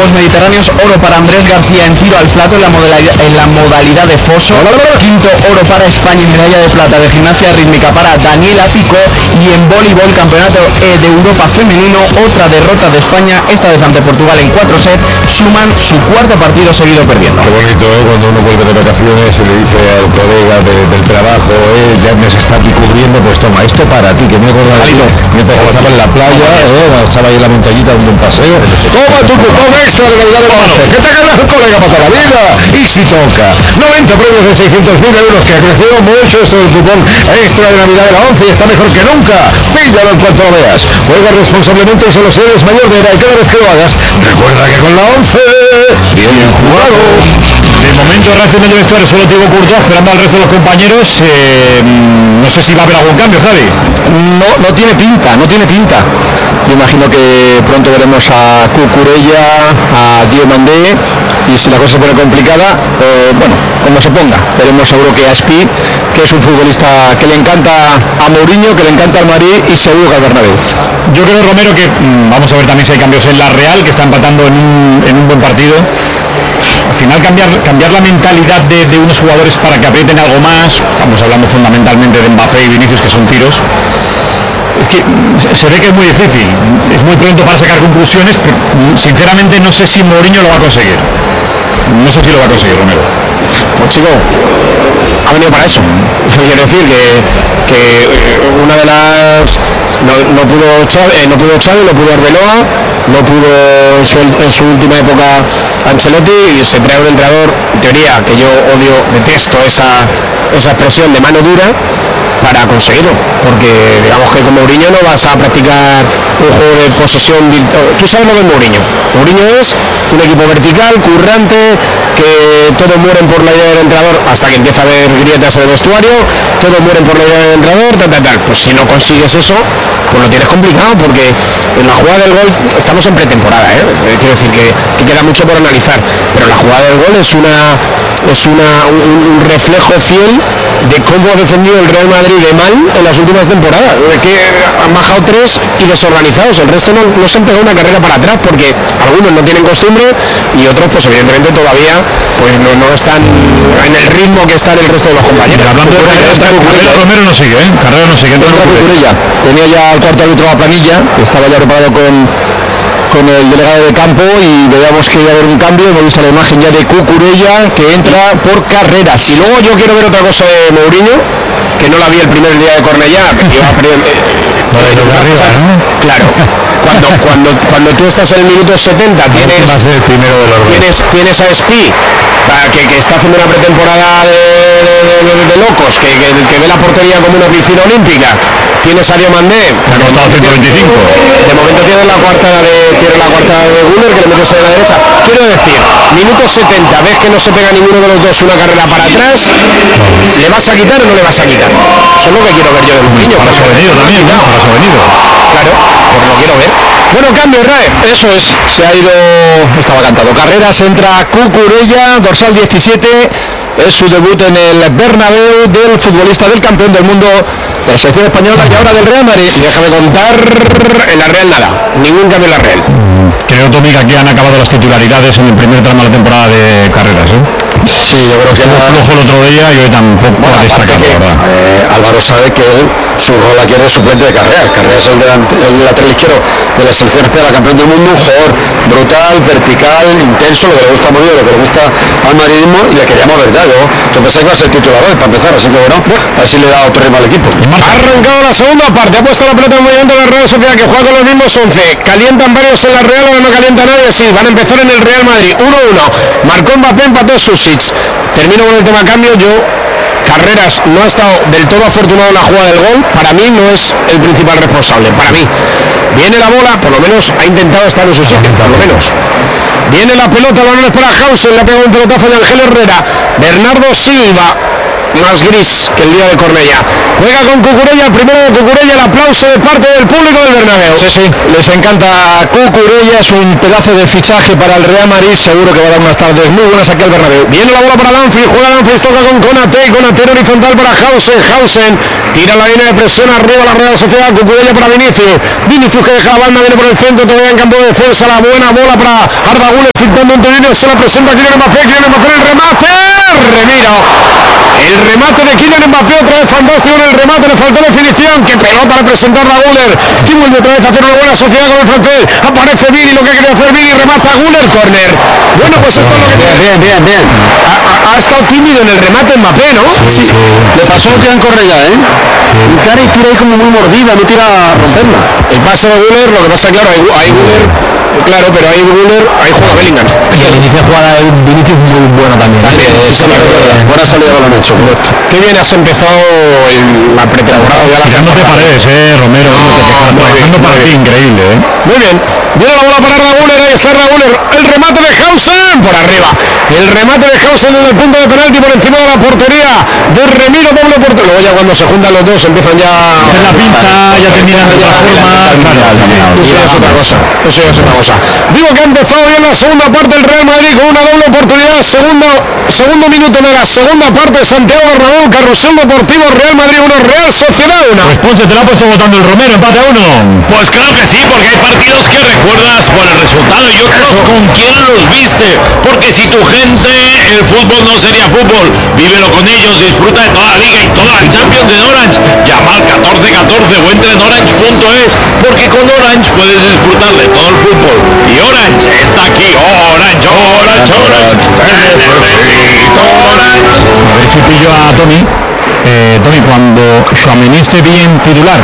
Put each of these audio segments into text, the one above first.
Juegos Mediterráneos, oro para Andrés García en tiro al plato en la modalidad de foso, quinto oro para España y medalla de plata de gimnasia rítmica para Daniel Ático, y en voleibol campeonato de Europa femenino, otra derrota de España, esta vez ante Portugal en 4 sets, suman su cuarto partido seguido perdiendo. Qué bonito, cuando uno vuelve de vacaciones y le dice al colega del trabajo, ya me está aquí cubriendo, pues toma, esto para ti, que me he acordado mientras estaba en la playa, estaba ahí en la montañita dando un paseo. Toma tu cupón extra de Navidad de la 11, que te ganas el colega para toda la vida. Y si toca, 90 premios de 600.000 euros, que ha crecido mucho esto del cupón extra de Navidad de la 11 y está mejor que nunca. Píllalo en cuanto lo veas. Juega responsablemente y solo si eres mayor de edad, y cada vez que lo hagas, recuerda que con la 11, bien jugado. De momento reacción del vestuario solo Thibaut Courtois, esperando al resto de los compañeros. No sé si va a haber algún cambio, Javi. No tiene pinta. Yo imagino que pronto veremos a Cucurella, a Diomandé, y si la cosa se pone complicada, como se ponga, veremos seguro que a Espi, que es un futbolista que le encanta a Mourinho, que le encanta al Madrid y seguro que al Bernabéu. Yo creo, Romero, que vamos a ver también si hay cambios en la Real, que está empatando en un buen partido. Al final cambiar la mentalidad de unos jugadores para que aprieten algo más. Estamos hablando fundamentalmente de Mbappé y Vinicius, que son tiros. Es que se ve que es muy difícil, es muy pronto para sacar conclusiones, pero sinceramente no sé si Mourinho lo va a conseguir. No sé si lo va a conseguir, Romero. Pues chico, ha venido para eso. Quiero decir que una de las... No pudo Xavi, no pudo Arbeloa, no pudo en su última época Ancelotti, y se trae un entrenador, en teoría, que yo detesto esa expresión de mano dura, para conseguirlo, porque digamos que con Mourinho no vas a practicar un juego de posesión. Tú sabes lo que es Mourinho es un equipo vertical, currante, que todos mueren por la idea del entrenador hasta que empieza a haber grietas en el vestuario, todos mueren por la idea del entrenador, tal. Pues si no consigues eso, pues lo tienes complicado, porque en la jugada del gol estamos en pretemporada, quiero decir que queda mucho por analizar, pero la jugada del gol es un reflejo fiel de cómo ha defendido el Real Madrid de mal en las últimas temporadas, que han bajado 3 y desorganizados, el resto no se han pegado una carrera para atrás, porque algunos no tienen costumbre y otros pues evidentemente todavía pues no están en el ritmo que están el resto de los compañeros. Hablando de Carrera, Romero no sigue, Carrera no sigue. Tenía ya el cuarto árbitro a la planilla, estaba ya preparado con el delegado de campo, y veíamos que iba a haber un cambio. Hemos visto la imagen ya de Cucurella, que entra por Carreras. Y luego yo quiero ver otra cosa de Mourinho, que no la vi el primer día de Cornellá, claro, cuando tú estás en el minuto 70 tienes a Espi, que está haciendo una pretemporada de locos, que ve la portería como una piscina olímpica, tienes a Diomandé, que ha costado 125, de momento tienes la cuarta de Gunner, que le metes a la derecha. Quiero decir, minuto 70, ves que no se pega ninguno de los dos una carrera para atrás, ¿le vas a quitar o no le vas a quitar? Eso es lo que quiero ver yo de Mourinho. Para eso ha venido también, ¿no? Para eso ha venido. Claro, pues lo quiero ver. Bueno, cambio, Raef. Eso es, se ha ido, estaba cantado. Carreras, entra Cucurella, dorsal 17, es su debut en el Bernabéu del futbolista del campeón del mundo de la selección española y ahora del Real Madrid. Y déjame contar, en la Real nada, ningún cambio en la Real. Creo, Tommy, que aquí han acabado las titularidades en el primer tramo de la temporada de Carreras, Sí, yo creo que flojo el otro día y hoy tampoco ha destacado, ¿verdad? Álvaro sabe que su rol aquí es suplente de Carreras. Carreras es el lateral izquierdo de la selección española, campeón del mundo, un jugador brutal, vertical, intenso, lo que le gusta a Mourinho, lo que le gusta al madridismo, y le queríamos ver ya. Yo pensé que iba a ser titular hoy para empezar, así que bueno, a ver si le da otro ritmo al equipo. Ha arrancado la segunda parte, ha puesto la pelota en movimiento de la Real Sociedad, que juega con los mismos 11. Calientan varios en la Real, ahora no calienta nadie, sí, van a empezar en el Real Madrid. 1-1, marcó Mbappé, empató Susic. Termino con el tema cambio. Carreras no ha estado del todo afortunado en la jugada del gol, para mí no es el principal responsable, para mí. Viene la bola, por lo menos ha intentado estar en su sitio, por lo menos. Viene la pelota, balón es para Hausen, le ha pegado un pelotazo de Ángel Herrera. Bernardo Silva, más gris que el día de Cornellá. Juega con Cucurella, el primero de Cucurella, el aplauso de parte del público del Bernabéu. Sí, les encanta Cucurella, es un pedazo de fichaje para el Real Madrid, seguro que va a dar unas tardes muy buenas aquí al Bernabéu. Viene la bola para Danfield, juega Danfield, toca con Konaté horizontal para Hausen, tira la línea de presión arriba la Real Sociedad, Cucurella para Vinicius, que deja la banda, viene por el centro, todavía en campo de defensa, la buena bola para Arda Güler, cruzando entre líneas, se la presenta Kylian Mbappé, el remate, Remiro. El remate de Kylian Mbappé, otra vez fantástico en el remate, le faltó definición, que pelota le presentar a Güler, que vuelve otra vez a hacer una buena sociedad con el francés, aparece Vini, lo que quería hacer Vini, remata a Güler, córner. Bueno, pues esto es lo que tiene. Bien. Ha estado tímido en el remate Mbappé, ¿no? Sí. Le pasó lo que han corrido ya, ¿eh? Sí. Cara y tira ahí como muy mordida, no tira a romperla. El pase de Güler, lo que pasa es claro, hay Güler, claro, pero hay Güler, ahí juega Bellingham. Y el inicio de jugada de Vinicius es muy bueno también. Buena salida de balón hecho, correcto. Qué bien has empezado la pretemporada. Tirándote paredes, Romero. Trabajando para ti, increíble, Muy bien. Viene la bola para Raúl, ahí está Raúl. El remate de Hausen por arriba. El remate de Hausen desde el punto de penalti por encima de la portería de Remiro, doble portería. Luego ya cuando se juntan los dos empiezan ya en la pinta, ya terminan de otra forma. Eso ya es otra cosa. Digo que ha empezado bien la segunda parte el Real Madrid con una doble oportunidad. Segundo minuto de la segunda parte, Santiago Bernabéu, Carrusel Deportivo, Real Madrid 1, Real Sociedad 1. Pues Ponce, te la ha puesto votando el Romero, empate a 1. Pues claro que sí, porque hay partidos que recuerdas por el resultado y otros con quién los viste. Porque si tu gente, el fútbol no sería fútbol. Vívelo con ellos, disfruta de toda la liga y toda la Champions en Orange. Llama al 1414 o entre en orange.es, porque con Orange puedes disfrutar de todo el fútbol. Y Orange está aquí. Orange. Necesito Orange. A ver si pillo a Tony. Tony, cuando Tchouaméni esté bien titular.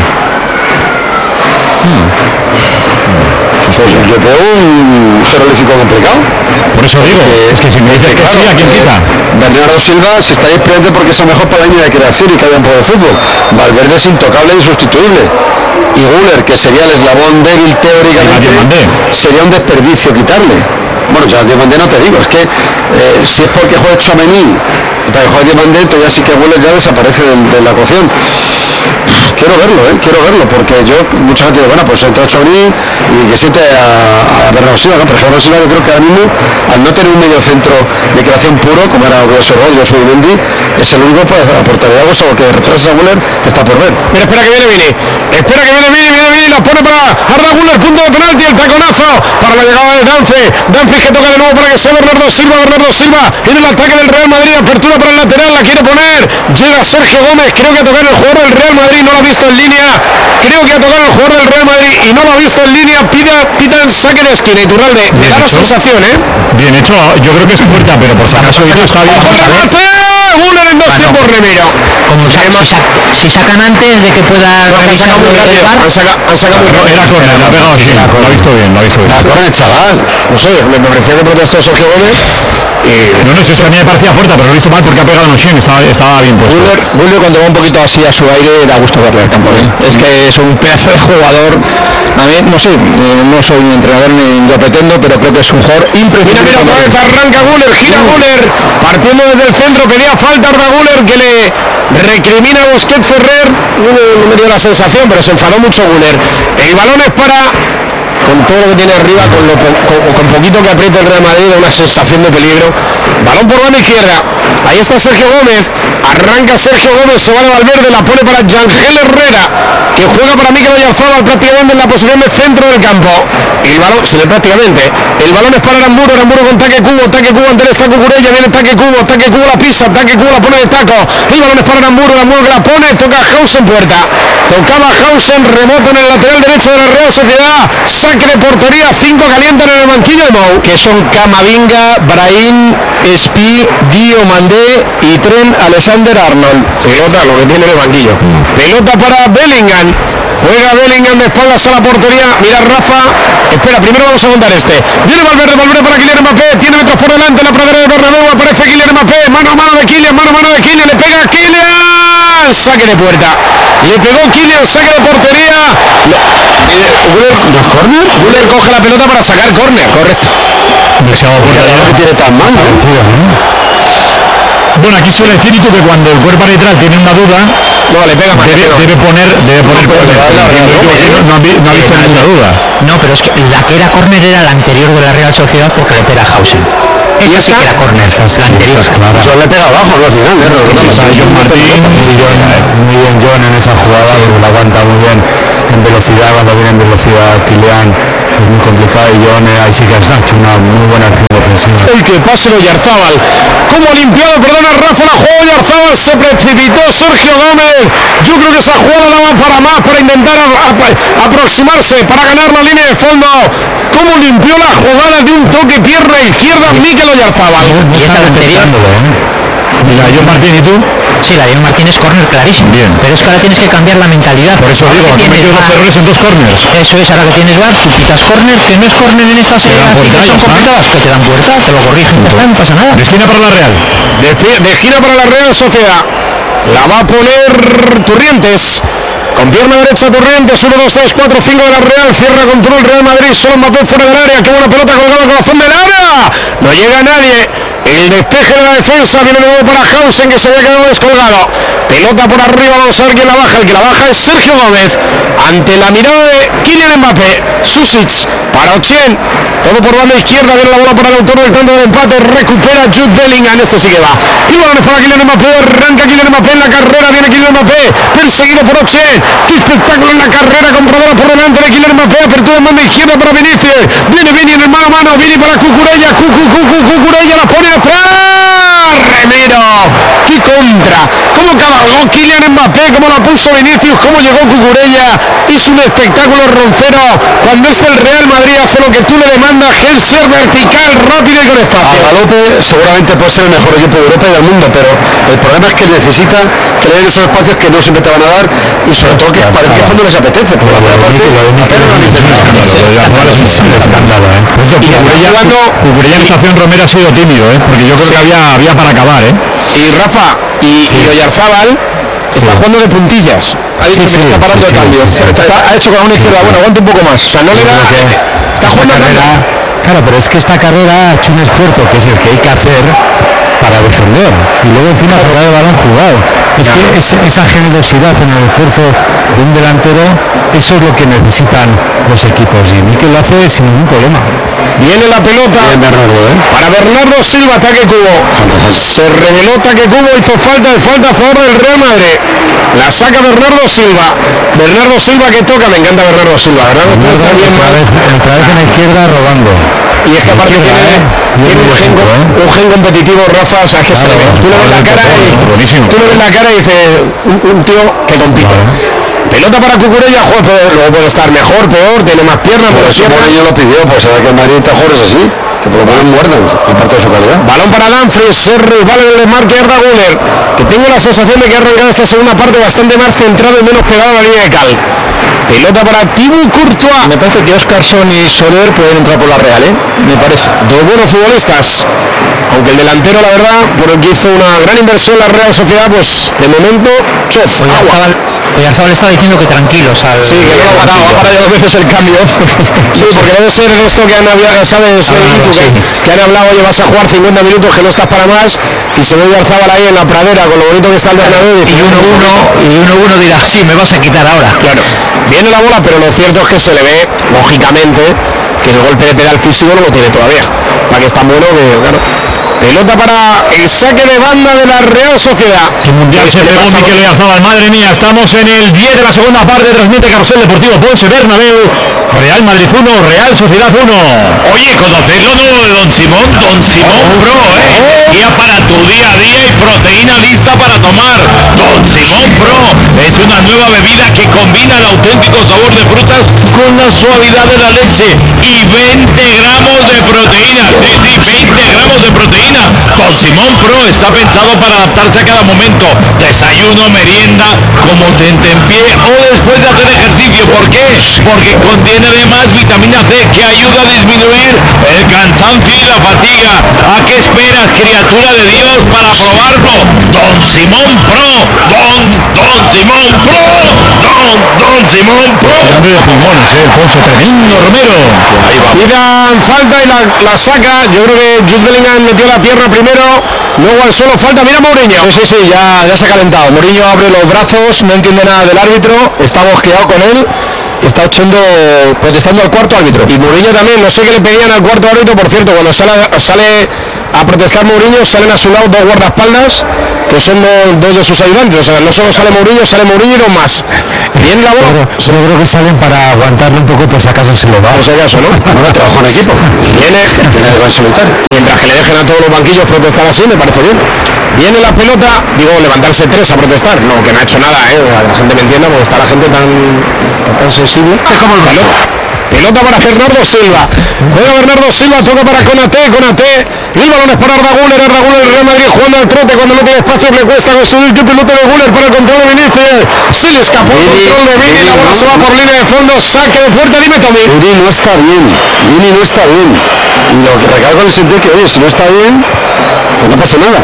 Yo veo un jeroglífico complicado. Por eso digo, es que si me dices que sí, ¿a quién quita? Bernardo Silva se está desprende porque es el mejor para el año de creación y que haya un poco de fútbol. Valverde es intocable e insustituible. Y Güler, que sería el eslabón débil teóricamente, sería un desperdicio quitarle. Bueno, ya Diomandé no te digo, es que si es porque juega Tchouaméni y para que juegue Diomandé, todavía sí que Güler ya desaparece de la ecuación. Quiero verlo, porque mucha gente dice, bueno, pues entra Tchouaméni y que siente a Bernardo Silva, ¿no? Pero Bernardo Silva yo creo que ahora mismo, al no tener un medio centro de creación puro, como era Rodrigo Rodríguez o Mendy, es el único para aportar algo, solo que retrasa a Güler, que está por ver. Pero espera que viene Vini, la pone para Arda Güler, punto de penalti, el taconazo para la llegada de Danfries que toca de nuevo para que sea Bernardo Silva en el ataque del Real Madrid, apertura para el lateral, la quiere poner, llega Sergio Gómez, creo que ha tocado el jugador del Real Madrid, no lo ha visto en línea, y no lo ha visto en línea, pita el saque de esquina. Iturralde, me da la sensación, Bien hecho, yo creo que es fuerte, pero por si acaso está bien. Güler en dos tiempos, Remiro. Como si sacan antes de que pueda revisar muy rápido, han sacado muy rápido. Era córner, la ha pegado, sí, lo ha visto bien. La córner, chaval. No sé, me parecía que protestó Sergio Gómez. No sé, es que a mí me parecía fuerte, pero lo hizo mal porque ha pegado Nochen, estaba bien puesto. Güler cuando va un poquito así a su aire da gusto verle al campo. Es que es un pedazo de jugador. A mí, no sé, no soy ni entrenador ni yo pretendo, pero creo que es un jugador impresionante. Mira, otra vez arranca Güler, gira Güler, partiendo desde el centro, pedía falta Arda Güler, que le recrimina a Busquets Ferrer. No me dio la sensación, pero se enfadó mucho Güler. El balón es para, con todo lo que tiene arriba, con poquito que apriete el Real Madrid, una sensación de peligro. Balón por banda izquierda, ahí está Sergio Gómez, arranca Sergio Gómez, se va a Valverde, la pone para Yangel Herrera, que juega para Mikel Oyarzabal prácticamente en la posición de centro del campo. El balón, se ve prácticamente, el balón es para Aramburu con taque cubo, ante el está Cucurella, viene taque cubo, la pisa, taque cubo, la pone de taco, el balón es para Aramburu que la pone, toca Hausen puerta, tocaba Hausen, remoto en el lateral derecho de la Real Sociedad, saque de portería, 5 calientan en el banquillo de Mou, que son Camavinga, Brahim, Espi, Diomandé y Trent Alexander-Arnold. Pelota, lo que tiene en el banquillo. Pelota para Bellingham. Juega Bellingham de espaldas a la portería. Mira Rafa. Espera, primero vamos a contar este. Viene Valverde para Kylian Mbappé. Tiene metros por delante en la pradera de Bernabéu. Aparece Kylian Mbappé. Mano a mano de Kylian. Le pega a Kylian. Saque de puerta. Le pegó Kylian. Saque de portería. ¿No es córner? Güler coge la pelota para sacar córner. Correcto. Que tiene tan mal, ¿no? Bueno, aquí suele decir y tú que cuando el cuerpo arbitral tiene una duda, no, le pega más, debe poner córner. No ha visto ninguna duda. No, pero es que la que era córner era la anterior de la Real Sociedad porque le pega a Hausen. Esa sí que era córner, la anterior. Yo le pega abajo, ¿no? Al final, John Martín, muy bien John en esa jugada, porque la aguanta muy bien en velocidad, cuando viene en velocidad Kylian es muy complicado y John ahí sí que ha hecho una muy buena acción defensiva. El que pase Oyarzábal. Como limpiado, perdona Rafa, la jugó Oyarzábal, se precipitó Sergio Gómez. Yo creo que esa jugada la va para más, para intentar aproximarse, para ganar la línea de fondo. Como limpió la jugada de un toque pierna izquierda Mikel Oyarzábal. Y esa anterior. Mira, John Martín, ¿y tú? Sí, la de John Martín es córner clarísimo. Bien. Pero es que ahora tienes que cambiar la mentalidad. Por eso digo, tienes cometió dos errores en 2 corners. Eso es, ahora que tienes VAR, tú pitas córner, que no es córner en estas dan así puerta, que ya son está. complicadas, que te dan puerta, te lo corrigen, ya está, no pasa nada. De esquina para la Real. De esquina para la Real Sociedad. La va a poner Turrientes. Con pierna derecha Turrientes, 1, 2, 3, 4, 5 de la Real. Cierra control Real Madrid, solo Mbappé fuera del área. Qué buena pelota colgada al corazón del área. No llega nadie. El despeje de la defensa viene de nuevo para Hausen, que se había quedado descolgado. Pelota por arriba, vamos a ver quién la baja. El que la baja es Sergio Gómez. Ante la mirada de Kylian Mbappé. Susic para Ochen. Todo por banda izquierda, viene la bola para el autor del tanto del empate. Recupera Jude Bellingham, este sí que va. Y balones para Kylian Mbappé. Arranca Kylian Mbappé en la carrera. Viene Kylian Mbappé, perseguido por Ochen. Qué espectáculo en la carrera, comprobada por delante de Kylian Mbappé. Apertura en banda izquierda para Vinicius. Viene Vini en el mano a mano. Vini para Cucurella. Cucurella la pone atrás. Remiro. ¡Qué contra! ¿Cómo cabalgó Kylian Mbappé? ¿Cómo la puso Vinicius? ¿Cómo llegó Cucurella? Es un espectáculo roncero. Cuando es el Real Madrid hace lo que tú le demandas, que es ser vertical, rápido y con espacio. A galope seguramente puede ser el mejor equipo de Europa y del mundo, pero el problema es que necesita crear esos espacios que no siempre te van a dar, y sobre todo que parece que cuando les apetece, por la buena parte hacer una Cucurella en estación Romero ha sido tímido, porque yo creo que había para acabar. Y Rafa y Oyarzábal está jugando de puntillas. Ha dicho que está parando el cambio. Ha hecho con una izquierda, bueno, aguanta un poco más. O sea, no le da. Está jugando carrera. Claro, pero es que esta carrera ha hecho un esfuerzo que es el que hay que hacer para defender, y luego encima jugar el balón jugado. Es que esa generosidad en el esfuerzo de un delantero, eso es lo que necesitan los equipos, y Mikel lo hace sin ningún problema. Viene la pelota para Bernardo Silva, ataque Cubo. Se reveló ataque Cubo, hizo falta a favor del Real Madrid. La saca Bernardo Silva. Bernardo Silva que toca, me encanta Bernardo Silva. Otra vez en la izquierda robando. Y es que aparte tiene un gen competitivo, Rafa, o sea, que se le ve. Tú le ves la cara y dices, un tío que compite. Pelota para Cucurella, luego puede estar mejor, peor, tiene más piernas, pero siempre ellos lo pidió, pues será que el Madrid está mejor, es así, que por lo menos muerdan en parte de su calidad. Balón para Danfries, se resbala en el desmarque Arda Güler, que tengo la sensación de que ha arrancado esta segunda parte bastante más centrado y menos pegado a la línea de cal. Pelota para Thibaut Courtois. Me parece que Oscarson y Soler pueden entrar por la Real, me parece. Dos buenos futbolistas, aunque el delantero, la verdad, por el que hizo una gran inversión la Real Sociedad, pues de momento, agua. Oyarzábal estaba diciendo que tranquilos. Sí, que no lo ha parado, dos veces el cambio. Sí, porque debe ser esto que han hablado, ¿sabes? Que han hablado, oye, vas a jugar 50 minutos, que no estás para más, y se ve Oyarzábal ahí en la pradera, con lo bonito que está el Bernabéu, y 1-1 dirá, sí, me vas a quitar ahora. Claro, viene la bola, pero lo cierto es que se le ve, lógicamente, que el golpe de pedal físico no lo tiene todavía. Para que es tan bueno que, claro. Pelota para el saque de banda de la Real Sociedad. El mundial se pegó Mikel Oyarzábal, madre mía, estamos en el 10 de la segunda parte, transmite Carrusel Deportivo Ponce Bernabéu, Real Madrid 1, Real Sociedad 1. Oye, ¿conocéis lo nuevo de Don Simón? Don Simón Pro, energía para tu día a día y proteína lista para tomar. Don Simón Pro es una nueva bebida que combina el auténtico sabor de frutas con la suavidad de la leche y 20 gramos de proteína. Sí, 20 gramos de proteína. Don Simón Pro está pensado para adaptarse a cada momento. Desayuno, merienda, como tentempié o después de hacer ejercicio. ¿Por qué? Porque contiene además vitamina C que ayuda a disminuir el cansancio y la fatiga. ¿A qué esperas, criatura de Dios, para probarlo? Don Simón Pro. Don Simón Pro. Don Simón Pro. Hombre de pulmones, Ponce, tremendo Romero. Ahí va. Pidan falta y la saca. Yo creo que Jude Bellingham metió la pierna primero, luego al suelo falta. Mira Mourinho. Sí, ya se ha calentado. Mourinho abre los brazos, no entiende nada del árbitro, está mosqueado con él, está protestando al cuarto árbitro. Y Mourinho también, no sé qué le pedían al cuarto árbitro, por cierto, cuando sale a protestar Mourinho, salen a su lado dos guardaespaldas, que son dos de sus ayudantes, o sea, no solo sale Mourinho y dos más. Viene la bola. Yo creo que salen para aguantarle un poco por si acaso se lo va. Por si acaso, ¿no? Ahora trabajo en equipo. Viene en solitario. mientras que le dejen a todos los banquillos protestar así, me parece bien. Viene la pelota, digo, levantarse tres a protestar. No, que no ha hecho nada, la gente me entienda, porque está la gente tan sensible. Es como el balón. Pelota para Bernardo Silva. Juega Bernardo Silva, toca para Konaté. El balón es para Arda Güler. El Real Madrid jugando al trote. Cuando no tiene espacio le cuesta construir. Qué pelota de Güler para el control de Vinicius. Se le escapó el control de Vini. La bola se va por línea de fondo. Saque de puerta. Dime, Tommy. Vini no está bien. Y lo que recalco en el sentido que, oye, si no está bien, pues no pasa nada.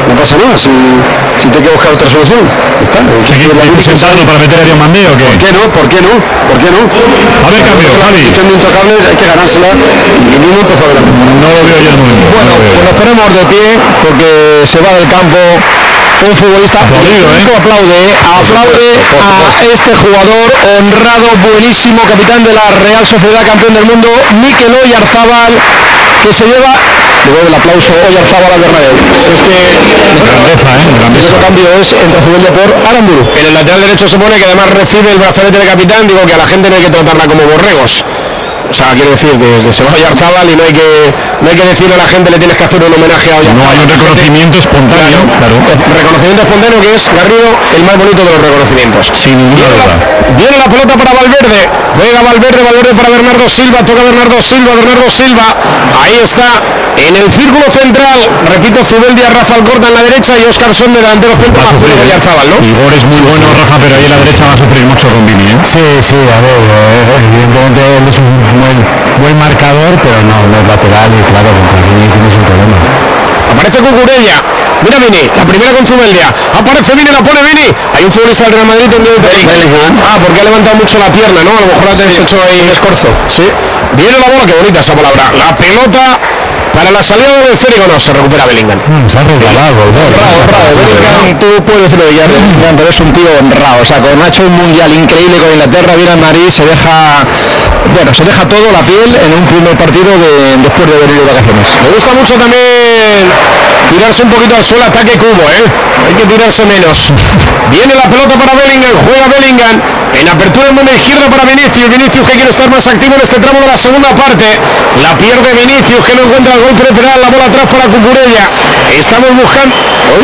Si te hay que buscar otra solución. Está. ¿Seguir pensando para meter a Dios Mandeo o qué? ¿Por qué no? A ver, cambio, Javi. Siendo intocables hay que ganársela y Vini no empezó a ver la temporada. No lo veo yo en el momento. Bueno, pues nos ponemos de pie porque se va del campo un futbolista. Aplaude a este jugador honrado, buenísimo, capitán de la Real Sociedad, campeón del mundo, Mikel Oyarzábal, que se lleva el aplauso Oyarzábal al Bernabéu. Es que el otro cambio es entre Zubeldia por Aramburu. En el lateral derecho se pone que además recibe el brazalete de capitán. Digo que a la gente no hay que tratarla como borregos. O sea, quiero decir que se va a Oyarzábal y no hay que decirle a la gente le tienes que hacer un homenaje a Oyarzábal. No hay un reconocimiento espontáneo, claro. Reconocimiento espontáneo, que es, Garrido, el más bonito de los reconocimientos. Sin ninguna duda. Viene la pelota para Valverde. Juega Valverde para Bernardo Silva. Toca Bernardo Silva. Ahí está. En el círculo central, repito, Zubeldia, Rafa Alcorta en la derecha y Óscar Son de delantero centro más Julio Oyarzábal, ¿no? Igor es muy bueno, Rafa, pero ahí a la derecha va a sufrir mucho con Vini, ¿eh? Sí, a ver, evidentemente él es un buen marcador, pero no es lateral y claro, contra Vini tienes un problema. Aparece Cucurella. Mira Vini, la primera con Zubeldia. Aparece Vini, la pone Vini. Hay un futbolista del Real Madrid tendido de Bellingham. Porque ha levantado mucho la pierna, ¿no? A lo mejor ha hecho ahí un escorzo. Sí. Viene la bola, qué bonita esa palabra. La pelota para la salida del esférico. No, se recupera Bellingham. Se ha regalado, honrado. Bellingham, tú puedes decirlo de Bellingham, pero es un tío honrado. O sea, ha hecho un mundial increíble con Inglaterra, viene al Madrid, se deja todo, la piel, en un primer partido después de venir de vacaciones. Me gusta mucho también tirarse un poquito al suelo, ataque Cubo, hay que tirarse menos. Viene la pelota para Bellingham, juega Bellingham, en apertura en banda izquierda para Vinicius que quiere estar más activo en este tramo de la segunda parte. La pierde Vinicius, que no encuentra el golpe lateral, la bola atrás para Cucurella. Estamos buscando...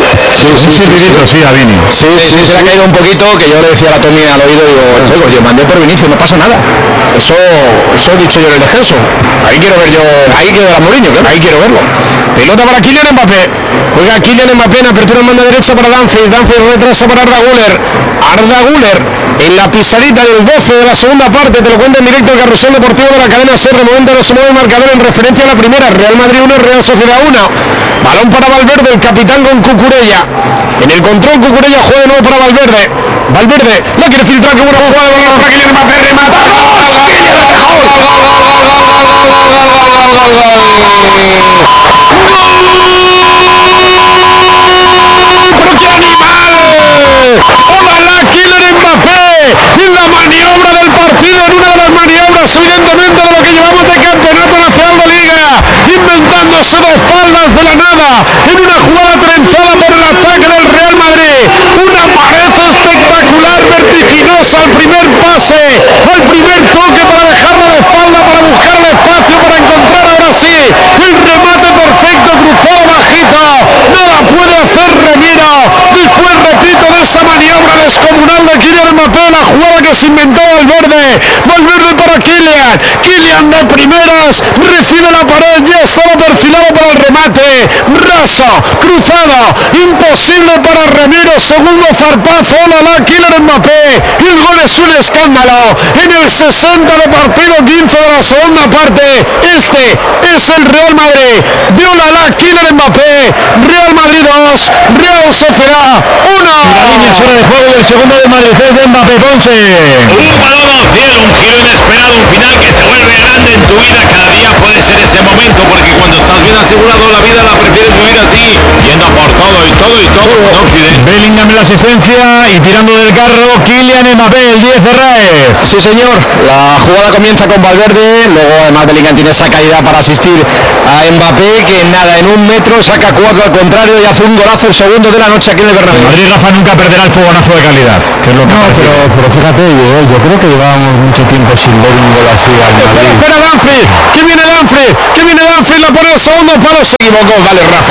Sí, a Vini. Sí, se le ha caído un poquito, que yo le decía a la Tommy al oído, digo, yo mandé por Vinicius, no pasa nada. Eso he dicho yo en el descanso. Ahí quiero ver yo, ahí quiero ver a Mourinho, claro, ahí quiero verlo. Pelota para Kylian Mbappé. Juega Kylian Mbappé en apertura en banda derecha para Dumfries retrasa para Arda Güler en la pisadita del 12 de la segunda parte. Te lo cuenta en directo el Carrusel Deportivo de la cadena SER. De momento no se mueve el marcador en referencia a la primera. Real Madrid 1, Real Sociedad 1. Balón para Valverde, el capitán con Cucurella. En el control Cucurella juega de nuevo para Valverde, la quiere filtrar, que buena jugada de balón para Kylian Mbappé, remata. ¡Pero qué animal! ¡Hola, Kylian Mbappé! En la maniobra del partido, en una de las maniobras evidentemente de lo que llevamos de campeonato nacional de liga, inventándose de espaldas de la nada, en una jugada trenzada por el ataque del Real Madrid, una pared espectacular, vertiginosa, al primer pase, al primer toque para dejarla de espalda, para buscar el espacio, para encontrar ahora sí el remate perfecto, cruzado bajito, no la puede hacer Remiro. Después, repito, de esa maniobra descomunal de Kylian Mbappé, la jugada que se inventó Valverde para Kylian de primeras, recibe la pared, ya estaba perfilado para el remate, raso, cruzado, imposible para Remiro, segundo zarpazo, Kylian Mbappé, el gol es un escándalo, en el 60 de partido, 15 de la segunda parte. Este es el Real Madrid de Kylian Mbappé. Real Madrid 2, Real Sociedad 1. Fuera de juego del segundo del Madrid, es de Mbappé, Ponce. Un balón al cielo, un giro inesperado, un final que se vuelve grande en tu vida. Cada día puede ser ese momento, porque cuando estás bien asegurado la vida la prefieres vivir así, yendo por todo y no Occidente. Bellingham en la asistencia y tirando del carro Kylian Mbappé, el 10 Ferraez. Sí, señor, la jugada comienza con Valverde, luego además Bellingham tiene esa calidad para asistir a Mbappé, que nada, en 1 metro saca 4 al contrario y hace un golazo, el segundo de la noche aquí en el Bernabéu. Madrid, Rafa, nunca perderá el fogonazo de calidad, que es lo que pero fíjate, yo creo que llevábamos mucho tiempo sin ver un gol así al Madrid. Espera Danfrey, que viene Danfrey, la pone al segundo palo, se equivocó, vale, Rafa.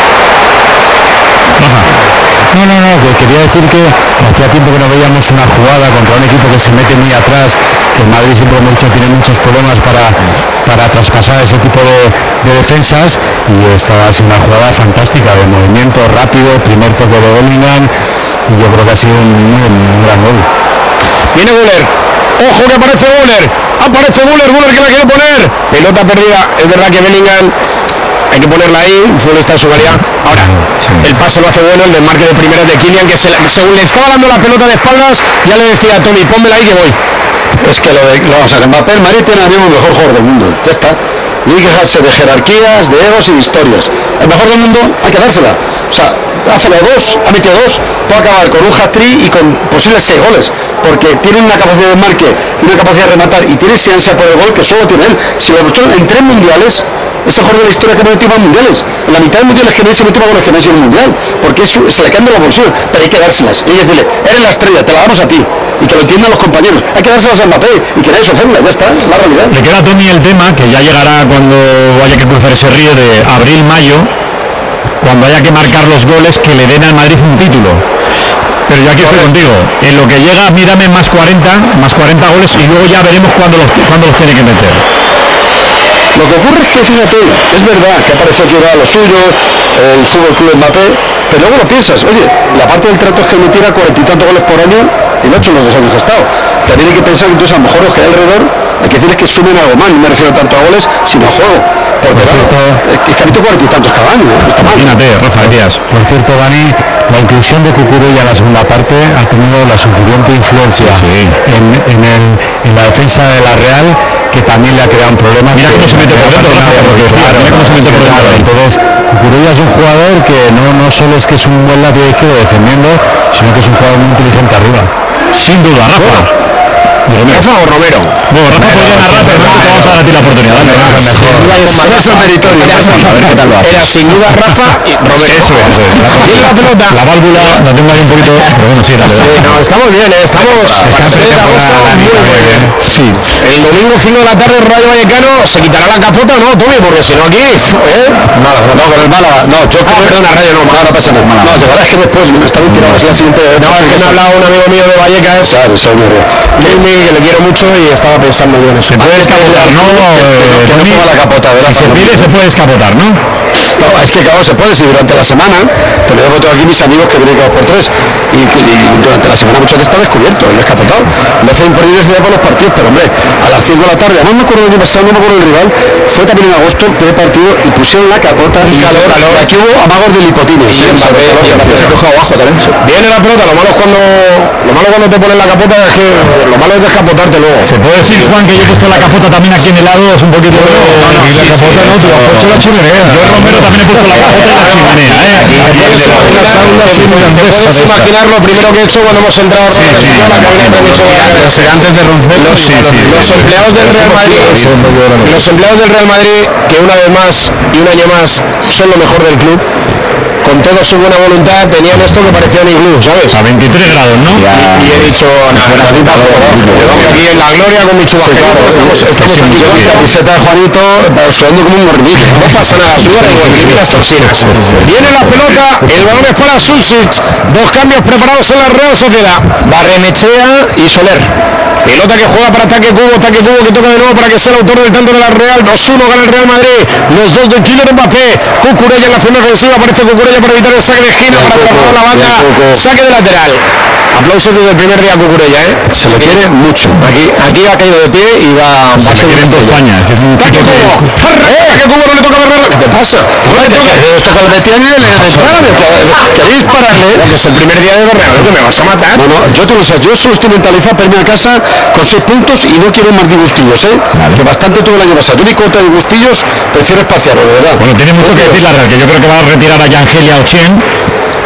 No, que quería decir que hacía tiempo que no veíamos una jugada contra un equipo que se mete muy atrás, que el Madrid siempre hemos dicho tiene muchos problemas para traspasar ese tipo de defensas, y esta ha sido una jugada fantástica de movimiento rápido, primer toque de Bellingham, y yo creo que ha sido un gran gol. Viene Müller, ojo que aparece Müller que la quiere poner, pelota perdida, es verdad que Bellingham hay que ponerla ahí, futbolista de su calidad. Ahora, el pase lo hace bueno, el desmarque de primera de Kylian, que según le estaba dando la pelota de espaldas, ya le decía a Tony, pónmela ahí que voy. Es que vamos a ver, Mbappé, el Madrid tiene ahora mismo el mejor jugador del mundo, ya está. Y hay que dejarse de jerarquías, de egos y de historias. El mejor del mundo hay que dársela. O sea, hácelo 2, ha metido 2, puede acabar con un hat-trick y con posibles 6 goles, porque tiene una capacidad de marque, una capacidad de rematar y tiene esa ansia por el gol que solo tiene él. Si lo demostró en 3 mundiales, es el mejor de la historia que ha metido más mundiales. En la mitad de mundiales que Messi metió más goles que Messi en el mundial, porque se le caen de la bolsillo, pero hay que dárselas y decirle, eres la estrella, te la damos a ti, y que lo entiendan los compañeros. Hay que dárselas a Mbappé y que nadie se ofenda, ya está, es la realidad. Le queda a Tony el tema, que ya llegará cuando haya que cruzar ese río de abril-mayo, cuando haya que marcar los goles que le den al Madrid un título. Pero yo aquí estoy contigo, en lo que llega mírame más 40 goles y luego ya veremos cuándo los tiene que meter. Lo que ocurre es que, fíjate, es verdad que aparece aquí ahora lo suyo, el Fútbol Club Mbappé, pero luego lo piensas, oye, la parte del trato es que metiera 40 y tantos goles por año y no ha hecho en los 2 años que ha estado. También hay que pensar que entonces a lo mejor los que hay alrededor, hay que decirles que sumen algo más, no me refiero tanto a goles, sino a juego. Porque es que ha metido 40 y tantos cada año, no está mal. Imagínate, Rafa Díaz. Por cierto, Dani, la inclusión de Cucurella en la segunda parte ha tenido la suficiente influencia en la defensa de la Real, que también le ha creado un problema. Mira cómo se mete por dentro, Entonces, Cucurella es un jugador que no solo es que es un buen lateral izquierdo defendiendo, sino que es un jugador muy inteligente arriba. Sin duda, Rafa. ¿Rafa o Romero? Bueno, Rafa podría narrar, pero no te vamos a dar a ti la oportunidad. Era sin duda Rafa y Romero. Eso es. Tiene la pelota. La válvula la tengo ahí un poquito, pero bueno, sí, dale. No, estamos bien, estamos para ser de agosto muy bien. Sí. El domingo 5 de la tarde Rayo Vallecano, ¿se quitará la capota o no, Tommy? Porque si no aquí, Málaga, no, con el Málaga, no, yo perdona, Rayo, no, Málaga no pasa nada. No, llegará es que después me está tirado así la siguiente. no, es que me ha hablado un amigo mío de Vallecas, Claro, eso Jamie, que le quiero mucho y estaba pensando yo en eso. Se puede escapotar, ¿no? que no ponga la capota, ¿verdad? Si se pide, se puede escapotar, ¿no? No, es que claro, se puede, si durante la semana, te lo digo tengo aquí mis amigos que vienen cada 2 por 3 y durante la semana muchas veces está descubierto y escapotado. Me hace imperdible por los partidos, pero hombre, a las 5 de la tarde, además me acuerdo del año pasado, no me acuerdo del rival, fue también en agosto, el primer partido, y pusieron la capota y calor. Y aquí hubo amagos de lipotines. Se coge abajo también. Viene la pelota, lo malo cuando te ponen la capota es que lo malo es descapotarte luego. Se puede decir, Juan, que yo he puesto la capota también aquí en el lado, es un poquito... la capota no, tú has puesto la chimenea. Yo, Romero, también he puesto la capota en la chimenea, Puedes imaginar lo primero que he hecho cuando hemos entrado a la cabina Antes de romper los empleados del Real Madrid, que una vez más y un año más son lo mejor del club, con toda su buena voluntad tenían esto que parecía un iglú, ¿sabes? A 23 grados, ¿no? Y he dicho, aquí en la gloria con mi chubasquero, estamos aquí con la camiseta de Juanito, sudando como un morrillo. No pasa nada, suda igual, que las toxinas. Viene la pelota, el balón es para Sulsic, 2 cambios preparados en la Real Sociedad, Barrenechea y Soler. Pelota que juega para ataque Cubo que toca de nuevo para que sea el autor del tanto de la Real. 2-1 gana el Real Madrid. Los 2 de Kylian Mbappé. Cucurella en la zona defensiva. Aparece Cucurella para evitar el saque de esquina, para atrapar la banda. Saque de lateral. Aplausos desde el primer día a Cucurella, se le quiere mucho. Aquí ha caído de pie y va a Se quiere en toda España, es que es un ¡Taque tipo Cubo! ¡Taque Cubo! No le toca barrer. ¿Qué te pasa? No le toca. Esto con el Betiani le queréis pararle. Que es el primer día de Barreal, que me vas a matar. No, yo te lo sé, yo solo estoy mentalizado para irme a casa con 6 puntos y no quiero más disgustillos, que bastante tuve el año pasado. Yo ni cuota de disgustillos, prefiero espaciarlo, de verdad. Bueno, tiene mucho que decir la Real, que yo creo que va a retirar a Yangel y a Ochen.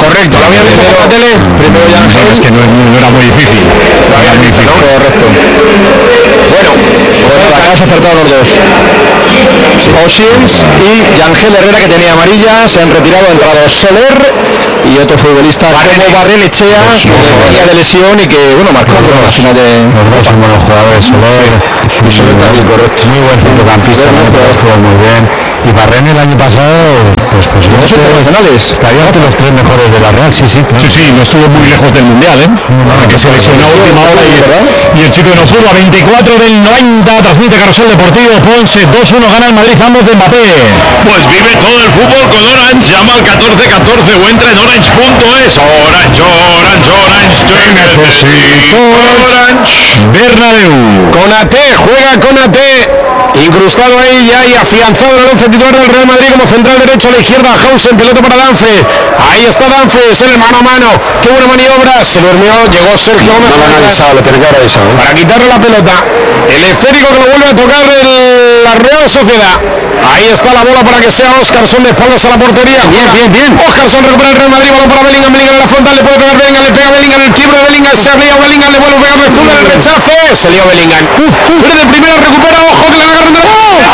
Correcto, lo había visto por la tele. Primero Yangel. Es que no era muy difícil. Correcto. Bueno, pues has acertado los dos. O'Shields y Yangel Herrera, que tenía amarilla, se han retirado, ha entrado Soler y otro futbolista como Barrenechea, que venía de lesión y que, bueno, marcó al final de... Los dos son buenos jugadores. Soler también, correcto. Muy buen centrocampista, estuvo muy bien. Y Barren el año pasado, pues internacionales. estaría entre los 3 mejores de la Real, sí. Sí, no estuvo muy lejos del Mundial, que se lesionó a última hora y el chico no pudo. A 24 del 90, transmite Carrusel Deportivo, Ponce, 2-1 gana el Madrid, ambos de Mbappé. Pues vive todo el fútbol con Orange, llama al 1414 o entra en orange.es. Orange, te necesito. Orange. Bernabéu. Konaté, juega Konaté, incrustado ahí ya y afianzado en el 11 titular del Real Madrid como central derecho a la izquierda. Hausen, pelota para Danfe, ahí está Danfe, es el mano a mano, qué buena maniobra, se durmió, llegó Sergio Gómez para quitarle la pelota, el esférico que lo vuelve a tocar la Real Sociedad. Ahí está la bola para que sea Óscarson de espaldas a la portería. Bien. Óscarson recupera el Real Madrid, balón para Bellingham en la frontal, le puede pegar Bellingham, le pega Bellingham, el tiro de Bellingham, se abrió Bellingham, le vuelve a pegar Zuma en el rechace, se lió Bellingham. Pero de primera recupera, ojo que le agarran de la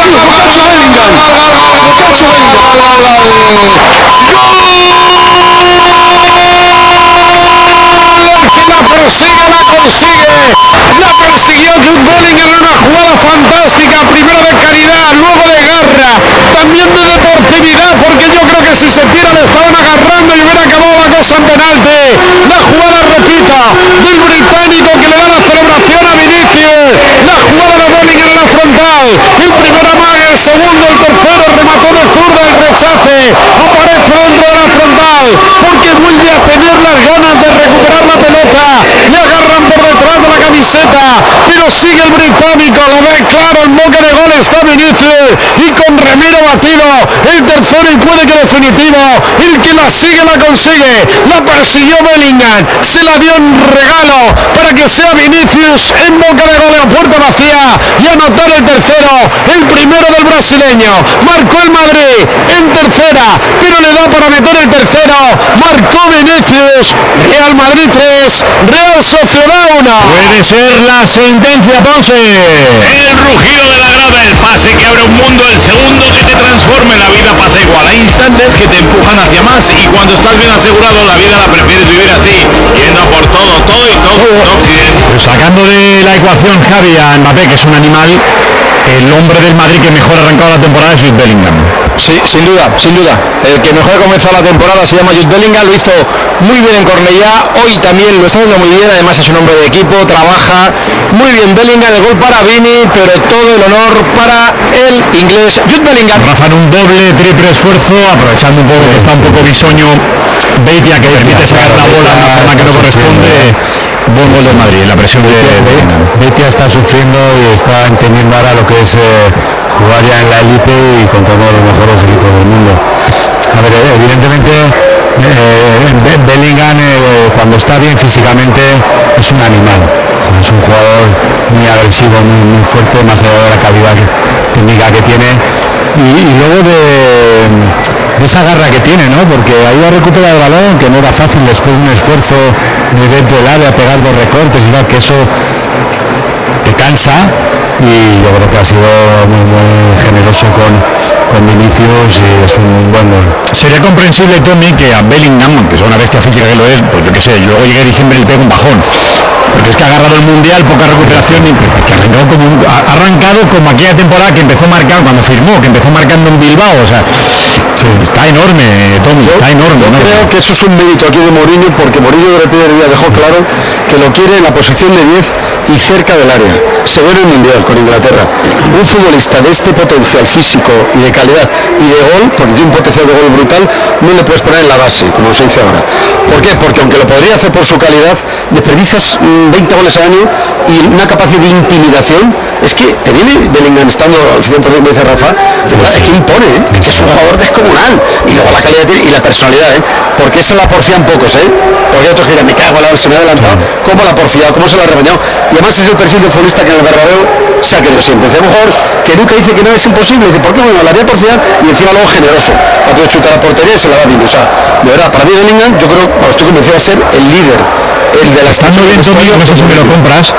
persiguió Jude Bellingham en una jugada fantástica, primero de caridad, luego de garra, también de deportividad, porque yo creo que si se tira le estaban agarrando y hubiera acabado la cosa en penalti. La jugada, repito, del británico que le da la celebración a Vinicius, la jugada de Bellingham en la frontal, el primer amague, el segundo, el tercero, remató de zurda, el rechace, aparece dentro de la frontal, porque vuelve a tener las ganas de recuperar la pelota, le agarran por detrás de la camiseta, pero sigue el británico, lo ve claro, en boca de gol está Vinicius, y con Ramiro batido, el tercero y puede que definitivo, el que la sigue la consigue, la persiguió Bellingham, se la dio en regalo para que sea Vinicius en boca de gol a puerta vacía y anotar el tercero, el primero del brasileño, marcó el Madrid en tercera, pero le da para meter el tercero, marcó Vinicius, Real Madrid 3, Real Sociedad 1. Puede ser la sentencia, Ponce. El rugido de la grada, el pase que abre un mundo, el segundo que te transforme, la vida pasa igual. Hay instantes que te empujan hacia más y cuando estás bien asegurado la vida la prefieres vivir así, yendo a por todo y todo bien. Sacando de la ecuación Javi a Mbappé, que es un animal, el hombre del Madrid que mejor ha arrancado la temporada es Jude Bellingham. Sí, sin duda. El que mejor ha comenzado la temporada se llama Jude Bellingham, lo hizo muy bien en Cornellá, hoy también lo está haciendo muy bien, además es un hombre de equipo, trabaja muy bien Bellingham, el gol para Vini, pero todo el honor para el inglés Jude Bellingham. Rafa en un doble, triple esfuerzo, aprovechando un poco que está un poco bisoño Beitia, que permite sacar la bola de una forma que no corresponde. Buen gol de Madrid, la presión de Beitia está sufriendo y está entendiendo ahora lo que es jugar ya en la élite y contra uno de los mejores equipos del mundo. A ver, evidentemente Bellingham cuando está bien físicamente es un animal, es un jugador muy agresivo, muy fuerte, más allá de la calidad técnica que tiene y luego de esa garra que tiene, ¿no? Porque ahí a recuperar el balón, que no era fácil después de un esfuerzo de dentro del área, pegar 2 recortes y tal, que eso te cansa, y yo creo que ha sido muy generoso con Vinicius y es un buen gol. Sería comprensible, Tommy, que a Bellingham, que es una bestia física que lo es, pues yo qué sé, luego llegue diciembre y le pega un bajón, porque es que ha agarrado el Mundial, poca recuperación, y que ha arrancado como aquella temporada que empezó marcando, cuando firmó, que empezó marcando en Bilbao, o sea, sí, está enorme, Tommy, está enorme. Yo creo que eso es un mérito aquí de Mourinho, porque Mourinho de primer día dejó claro que lo quiere en la posición de 10 y cerca del área. Se ve en el Mundial con Inglaterra. Un futbolista de este potencial físico y de calidad y de gol, porque tiene un potencial de gol brutal, no le puedes poner en la base, como se dice ahora. ¿Por qué? Porque aunque lo podría hacer por su calidad, desperdicias 20 goles al año y una capacidad de intimidación es que te viene Bellingham estando al 100%, como dice Rafa, es que impone, que es un jugador descomunal, y luego la calidad y la personalidad, porque esa la porfían pocos, porque otros dirán, me cago en la, se me ha adelantado, cómo la ha porfiado, cómo se lo ha rebañado, y además es el perfil de futbolista que en el Bernabéu se ha querido siempre. Es un jugador que nunca dice que nada es imposible, dice, ¿por qué? Bueno, la voy a porfiar, y encima luego generoso, la puede chutar a la portería y se la va bien, o sea, de verdad, para mí Bellingham, yo creo, estoy convencido de ser el líder, el de la estancia. Bien, Tommy, no sé si me lo compras,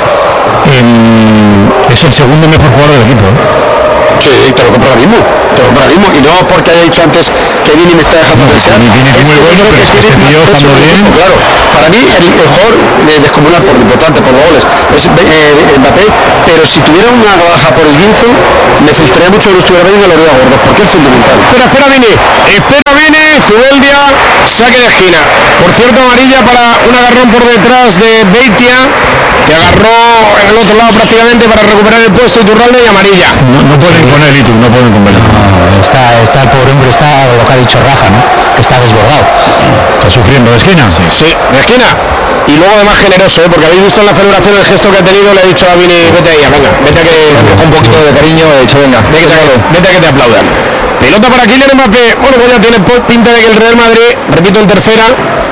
es el segundo mejor jugador del equipo. Sí, te lo compro ahora mismo, y no porque haya dicho antes que Vini me está dejando desear. Vini es muy bueno, pero es que este tío estando bien. Claro, para mí el jugador descomunal por lo importante, por los goles, es Mbappé, pero si tuviera una baja por esguince, me frustraría mucho que no estuviera bien en la orilla gorda, porque es fundamental. Espera Vini, Zubeldia, saque de esquina. Por cierto, amarilla para un agarrón por detrás de Beitia, que agarró en el otro lado prácticamente para recuperar el puesto, Iturralde, y amarilla. No pueden con él, no pueden con él. Está el pobre hombre, está lo que ha dicho Rafa, ¿no? Que está desbordado. Está sufriendo de esquina. Sí, de esquina. Y luego además generoso, porque habéis visto en la celebración el gesto que ha tenido, le ha dicho a Vini, vete ahí, venga, vete a que un poquito de cariño, he dicho, venga, vete a que te aplaudan. Pelota para Kylian Mbappé, bueno, pues ya tiene pinta de que el Real Madrid, repito, en tercera,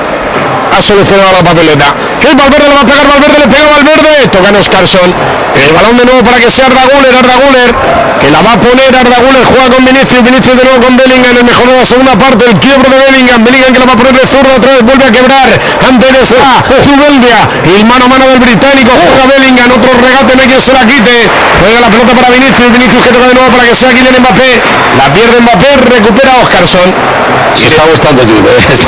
ha solucionado la papeleta. Que Valverde le va a pegar, Valverde le pega, Valverde, toca Oscarsson, el balón de nuevo para que sea Arda Güler, que la va a poner Arda Güler, juega con Vinicius de nuevo con Bellingham, el mejor de la segunda parte, el quiebro de Bellingham que la va a poner de zurdo, otra vez vuelve a quebrar, ante él está Zubeldia, y el mano a mano del británico, juega Bellingham, otro regate, no hay quien se la quite, juega la pelota para Vinicius que toca de nuevo para que sea Kylian Mbappé, la pierde Mbappé, recupera Oscarsson. Si está gustando tú,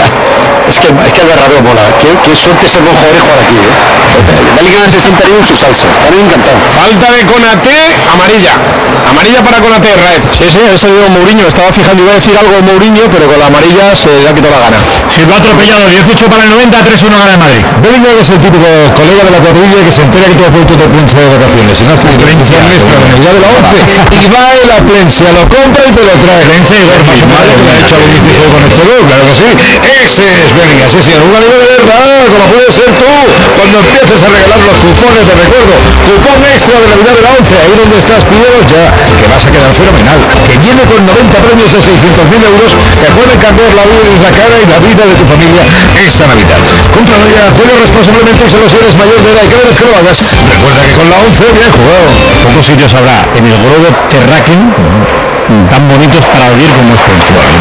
es que el Bernabéu mola, qué suerte ser buen jugador y jugar aquí, Bellingham se sienta ahí en su salsa, está bien encantado. Falta de Konaté, amarilla para Konaté, Raez. Sí, eso digo Mourinho, estaba fijando, iba a decir algo Mourinho, pero con la amarilla se le ha quitado la gana. Se lo ha atropellado, 18 para el 90, 3-1 gana el Madrid. Bellingham es el típico colega de la cuadrilla que se entera que tú has vuelto de prensa de vacaciones, y no estoy prensa nuestra en el día de la 11, y va en la prensa, lo compra y te lo trae. Prensa y Gorfi, madre que ha hecho Vinicius con este gol, claro que sí. Ese es Bellingham, sí, un amigo de verdad, como puedes ser tú, cuando empieces a regalar los cupones, te recuerdo, cupón extra de Navidad de la 11, ahí donde estás, pídelos ya, que vas a quedar fenomenal, que viene con 90 premios de 600.000 euros, que pueden cambiar la cara y la vida de tu familia esta Navidad. Cómpralo ya, juega responsablemente y solo si eres mayor de edad, y cada vez que lo hagas, recuerda que con la 11 bien jugado. Pocos sitios habrá en el Grobo Terraquín tan bonitos para oír como este.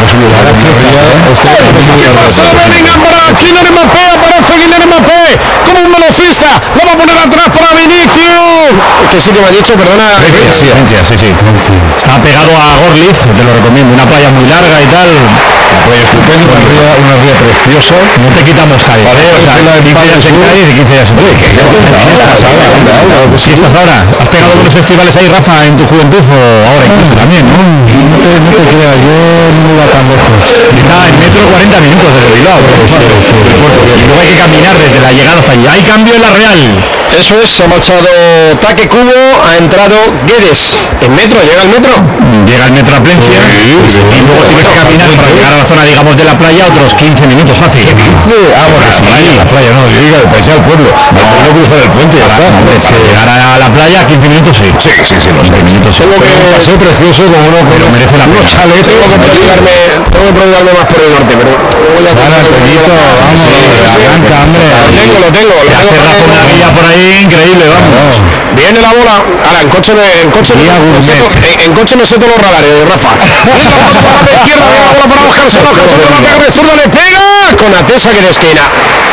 ¿Qué pasa? Bellingham para Kylian Mbappé, aparece Kylian Mbappé como un velocista, lo va a poner atrás para Vinicius. ¿Qué sitio me ha dicho? Perdona. Sí. Está pegado a Gorlitz, te lo recomiendo, una playa muy larga y tal. Pues estupendo, una ría preciosa. No te quitamos Cádiz, o sea, 15 días en Cádiz y 15 días en Cádiz. ¿Fiestas ahora? ¿Has pegado algunos festivales ahí, Rafa, en tu juventud o ahora incluso también, no? No te creas, yo no iba tan lejos. Está en metro 40 minutos desde Bilbao. Y luego hay que caminar desde la llegada hasta allí. Hay cambio en la Real. Eso es, se ha marchado Taque Cubo, ha entrado Guedes. ¿En metro? ¿Llega el metro? Llega el metro a Plencia y luego tienes que caminar para llegar a la zona, digamos, de la playa otros 15 minutos fácil. La playa no, diga, de país al pueblo. No cruzar el puente, ya está. Para llegar a la playa 15 minutos sí. Sí, los 10 minutos. Tengo que Un paseo precioso con uno, pero merece la pena. tengo que prodigarme más por el norte, pero voy a Arranca, hombre. Lo tengo. Una guía por ahí increíble, vamos. Viene la bola. Ahora, en coche me sé todos los radares, Rafa. Para la izquierda, viene la bola para Oscarsson, le pega. Konaté, saque de esquina.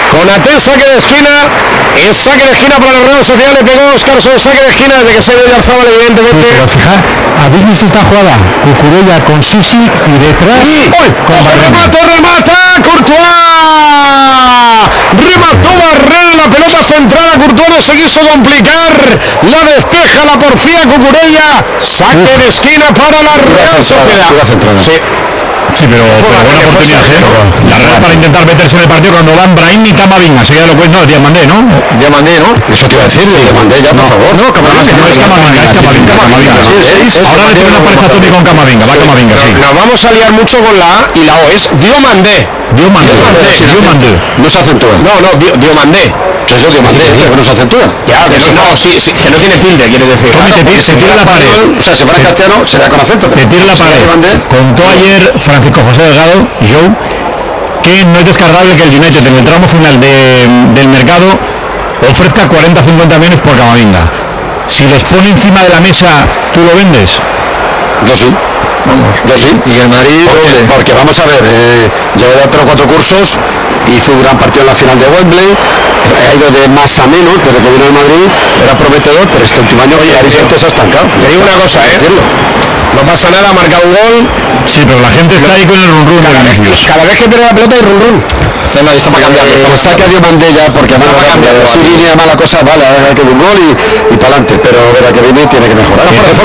Es saque de esquina para la Real Sociedad, le pegó Oscarsson, saque de esquina desde que se ve Yarzábal, evidentemente. Pero fijar, ¿habéis visto esta jugada? Cucurella con Susi y detrás. Remata Courtois. Remató Barré, la pelota centrada, Courtois no se quiso complicar, la despeja, la porfía Cucurella, saque de esquina para la Real Sociedad. Sí, pero buena oportunidad, La Real para intentar meterse en el partido cuando van Brahim y Camavinga. Sería lo que no, Diamandé, ¿no? Eso te iba a decir, Diamandé ya, por favor. No, Camavinga, no es Camavinga, es Camavinga. Ahora le tiene una pareja Tony con Camavinga, va Camavinga, sí. Nos vamos a liar mucho con la A y la O, es Diomandé. Diomandé. No se acentúa. No, Diomandé. Que es lo que mandé, que no se acentúa. Ya, que no tiene tilde, quiere decir. Se tira la pared. O sea, si fuera castellano, sería con acento. Te tira la pared. Contó ayer Francisco José Delgado, Joe, que no es descartable que el United en el tramo final del mercado ofrezca 40-50 millones por Camavinga. Si los pone encima de la mesa, ¿tú lo vendes? Yo sí. Yo sí. Y el Madrid, porque vamos a ver, lleva ya 3 o 4 cursos, hizo un gran partido en la final de Wembley, ha ido de más a menos desde que vino al Madrid, era prometedor, pero este último año clarísimamente se ha estancado. Te digo una cosa, no pasa nada, ha marcado un gol. Sí, pero la gente está ahí con el run-run de Vinicius. Cada vez que pierde la pelota hay run-run. No, está para cambiar. Que saque a Diomandé ya, porque está para cambiar. Si viene mala cosa, vale, hay que dar un gol y para adelante. Pero verá que viene tiene que mejorar.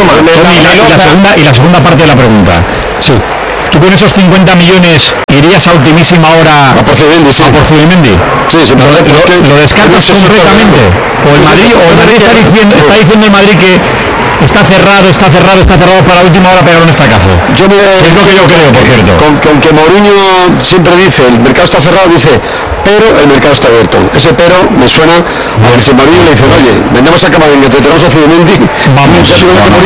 Y la segunda parte de la pregunta. Sí. ¿Tú con esos 50 millones irías a ultimísima hora a por Zubimendi? Sí. ¿A por Zubimendi? Sí, ¿Lo descartas completamente? ¿O el Madrid está diciendo el Madrid que está cerrado para la última hora pegar un estacazo? Es lo que yo creo, por cierto. Con que Mourinho siempre dice, el mercado está cerrado, dice, pero el mercado está abierto. Ese pero me suena a que si Mourinho le dice, oye, vendemos a Camavinga, te tenemos a Zubimendi, vamos. De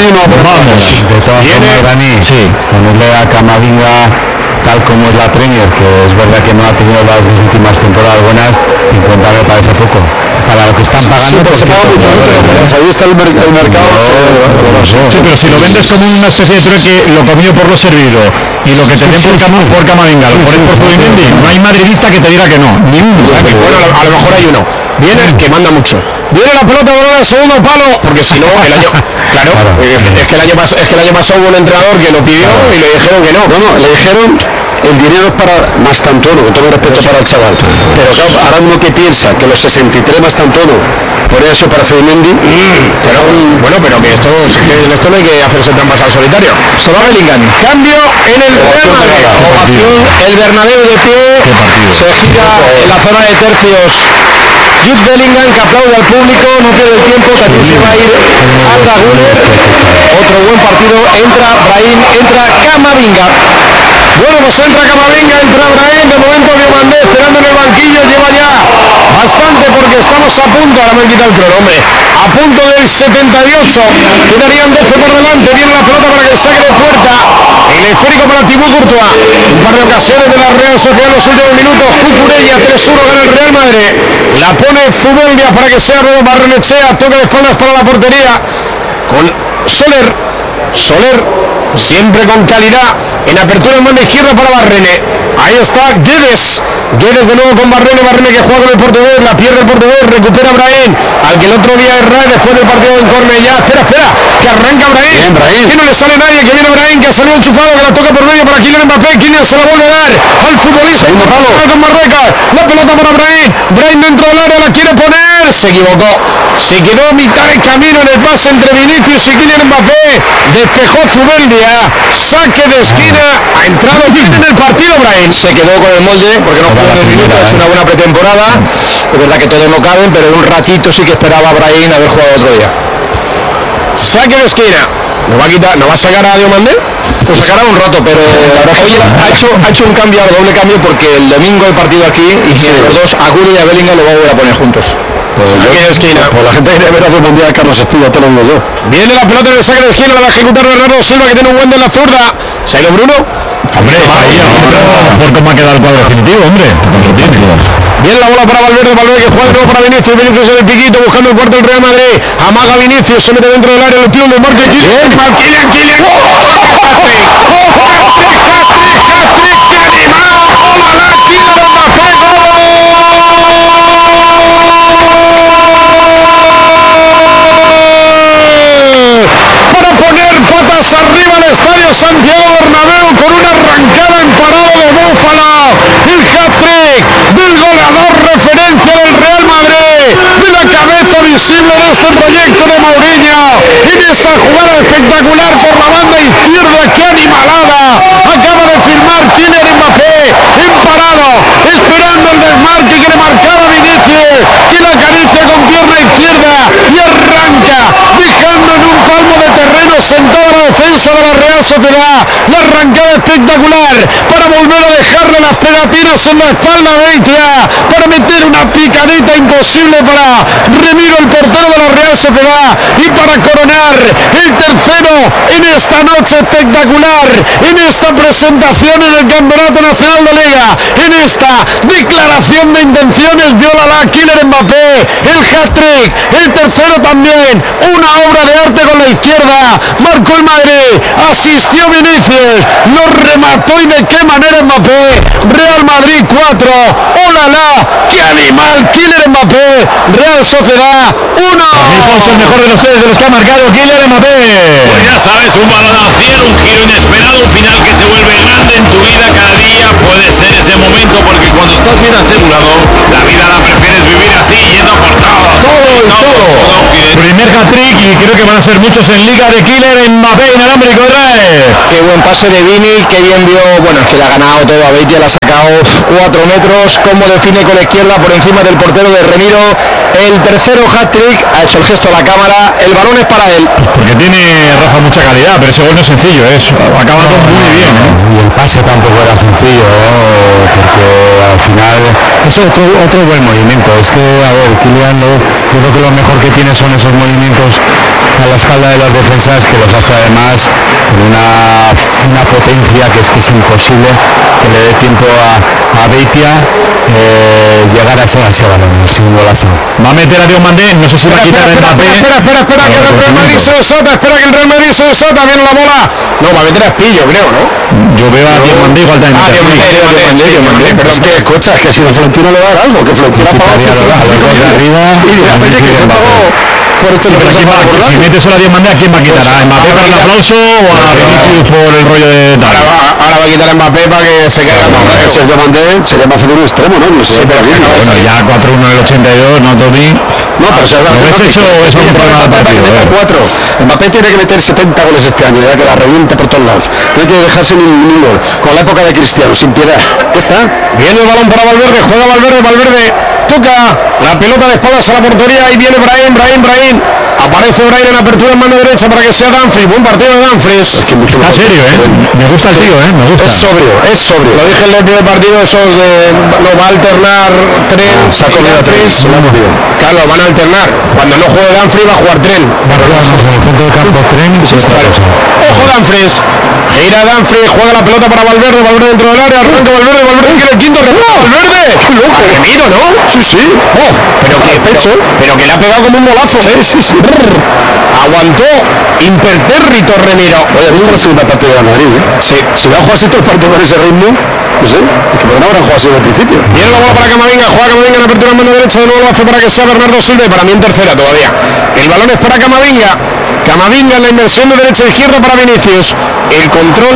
todas formas, Dani, sí, ponerle a Camavinga tal como es la Premier, que es verdad que no ha tenido las últimas temporadas buenas, 50 me parece poco. Para lo que están pagando, sí, pero se paga mucho, ahí está el mercado. Sí, pero si lo vendes como una especie de trueque, lo comido por lo servido, y lo que te den por Camavinga, lo pones por Zubimendi, no hay madridista que te diga que no, ni uno. Bueno, a lo mejor hay uno. Viene el que manda mucho. Viene la pelota por el segundo palo, porque si no, el año... Claro, es que el año pasado hubo un entrenador que lo pidió y le dijeron que no. No, le dijeron el dinero es para Mastantuono, con todo respeto para el chaval. Pero claro, ahora uno que piensa que los 63 Mastantuono por eso para Zubimendi, pero pero que esto no hay que hacerse trampas al solitario. Se va Bellingham. Cambio en el Real Madrid. Ovación, el Bernabéu de pie. Se gira en la zona de tercios. Jude Bellingham, que aplaude al público, no pierde el tiempo, también se va a ir Arda Güler. Otro buen partido, entra Brahim, entra Camavinga. Bueno, pues entra Camavinga, entra Brahim, de momento Diomandé esperando en el banquillo, lleva ya bastante porque estamos a punto, ahora me quita el crono, hombre, a punto del 78, quedarían 12 por delante, viene la pelota para que saque de puerta, el esférico para Thibaut Courtois, un par de ocasiones de la Real Sociedad en los últimos minutos, Cucurella 3-1 gana el Real Madrid, la pone Zubeldia para que sea Rodo Barrenechea, toque de espaldas para la portería, con Soler, siempre con calidad, en apertura en banda izquierda para Barrene, ahí está Guedes de nuevo con Barrene que juega con el portugués, la pierde el portugués, recupera Brahim, al que el otro día erra después del partido en Cornellá, espera, que arranca Brahim, que no le sale nadie, que viene Brahim, que ha salido enchufado, que la toca por medio para Kylian Mbappé, Kylian se la vuelve a dar al futbolista, con Marreca, la pelota para Brahim dentro del área, la quiere poner, se equivocó, se quedó a mitad de camino en el pase entre Vinicius y Kylian Mbappé, despejó Zubeldia, saque de esquina, ha entrado bien en el partido Brahim, se quedó con el molde, porque no jugó en el minuto, ha hecho una buena pretemporada, es verdad que todos no caben, pero un ratito sí que esperaba Brahim haber jugado otro día. Saque de esquina, ¿no va a sacar a Diomandé? Pues sacará un rato, pero hoy ha hecho un cambio, doble cambio, porque el domingo hay partido aquí y los dos, a Gulli y a Bellingham, lo va a volver a poner juntos. Saque de esquina. Pues la gente quiere ver a Diomandé a Carlos Espina, te lo digo yo. Viene la pelota en el saque de esquina, la va a ejecutar Bernardo Silva, que tiene un buen de la zurda. ¿Se ha ido Bruno? Hombre, por cómo ha quedado el cuadro definitivo, hombre. Bien la bola para Valverde que juega de nuevo para Vinicius en el piquito, buscando el cuarto del Real Madrid, amaga Vinicius, se mete dentro del área, el tiro de marca Kylian, para poner patas arriba al estadio Santiago Bernabéu con una arrancada en parado de Búfalo, el hat-trick del goleador referencia del Real Madrid, de la cabeza visible de este proyecto de Mourinho, en esa jugada espectacular por la banda izquierda, que animalada, acaba de firmar Kylian Mbappé, en parado, esperando el desmarque que le marcaba Vinicius, que la acaricia con pierna izquierda y arranca, dejando en un palmo de terreno sentada la defensa de la Real Sociedad, la arrancada espectacular para volver a dejarle las pegadas la tienes en la espalda, Beitia, para meter una picadita imposible para Remiro, el portero de la Real Sociedad, y para coronar el tercero en esta noche espectacular, en esta presentación en el Campeonato Nacional de Liga, en esta declaración de intenciones de Olala, Kylian Mbappé, el hat-trick, el tercero también, una obra de arte con la izquierda, marcó el Madrid, asistió Vinicius, lo remató y de qué manera Mbappé. Real Madrid 4, ¡olala! ¡Qué animal! Kylian Mbappé, Real Sociedad 1. Es el mejor de los tres de los que ha marcado Kylian Mbappé. Pues ya sabes, un balón al cielo, un giro inesperado, un final que se vuelve grande en tu vida. Cada día puede ser ese momento, porque cuando estás bien asegurado, la vida la prefieres vivir así, yendo por todo. Primer hat-trick y creo que van a ser muchos en Liga de Kylian Mbappé inalámbrico otra vez. Qué buen pase de Vini, qué bien vio, bueno, es que le ha ganado todo a Beitia, le ha sacado 4 metros, como define con la izquierda por encima del portero de Remiro, el tercero hat-trick, ha hecho el gesto a la cámara, el balón es para él. Porque tiene Rafa mucha calidad, pero ese gol no es sencillo, ha acabado muy bien. Y el pase tampoco era sencillo, porque al final es otro buen movimiento. Es que, a ver, Kylian, yo creo que lo mejor que tiene son esos movimientos a la espalda de las defensas, que los hace además con una potencia que es imposible que le dé tiempo a Beitia llegar a ese balón. Es un golazo. Va a meter a Diomandé, no sé si va a quitar a Mbappé. Espera, que el Real Madrid se desata, viene la bola. No, va a meter a Espillo, creo, ¿no? Yo veo a Diomandé igual también. Diomandé, pero es que, escucha, es que si no Florentino le va a dar algo, que Florentino ha pagado a los dos de arriba y que pagó por este si metes a Diomandé, ¿a quién va a quitar? ¿A Mbappé para el aplauso o a Vinicius por el rollo de tal? Ahora va a quitar a Mbappé para que se quede con el Diomandé, sería más de un extremo, ¿no? No sé, pero bien. Bueno, ya 4-1 en el 82, ¿no, Tommy? No, pero se ¿lo ves hecho o es un problema del partido? 4. Mbappé tiene que meter 70 goles este año, ya que la reviente por todos lados. No hay que dejarse ni un gol. Con la época de Cristiano, sin piedad. ¿Qué está? Viene el balón para Valverde, juega Valverde, toca la pelota de espaldas a la portería, ahí viene Brahim. Aparece Brahim en apertura en mano derecha para que sea Dumfries. Buen partido de Dumfries. Está serio, me gusta el tío, me gusta. Es sobrio. Lo dije en el primer partido, esos de no va a alternar Tren y Dumfries. Claro, van a alternar. Cuando no juegue Dumfries va a jugar Tren. En el centro de campo Tren. Ojo Dumfries. Gira Dumfries, juega la pelota para Valverde dentro del área, arranca Valverde quiere el quinto remate. ¡Valverde! ¡Qué loco! Remiro, ¿no? Sí. Oh, pero que le ha pegado como un golazo. Sí. Aguantó impertérrito Remiro. Oye, ¿viste la segunda parte de la Madrid? Sí. Si no ha jugado así todo el partido con ese ritmo, no sé, es que no habrán jugado así desde el principio. Viene la bola para Camavinga, juega Camavinga en apertura en mano derecha, de nuevo lo hace para que sea Bernardo Silva y para mí en tercera todavía. El balón es para Camavinga en la inversión de derecha a izquierda para Vinicius. El control.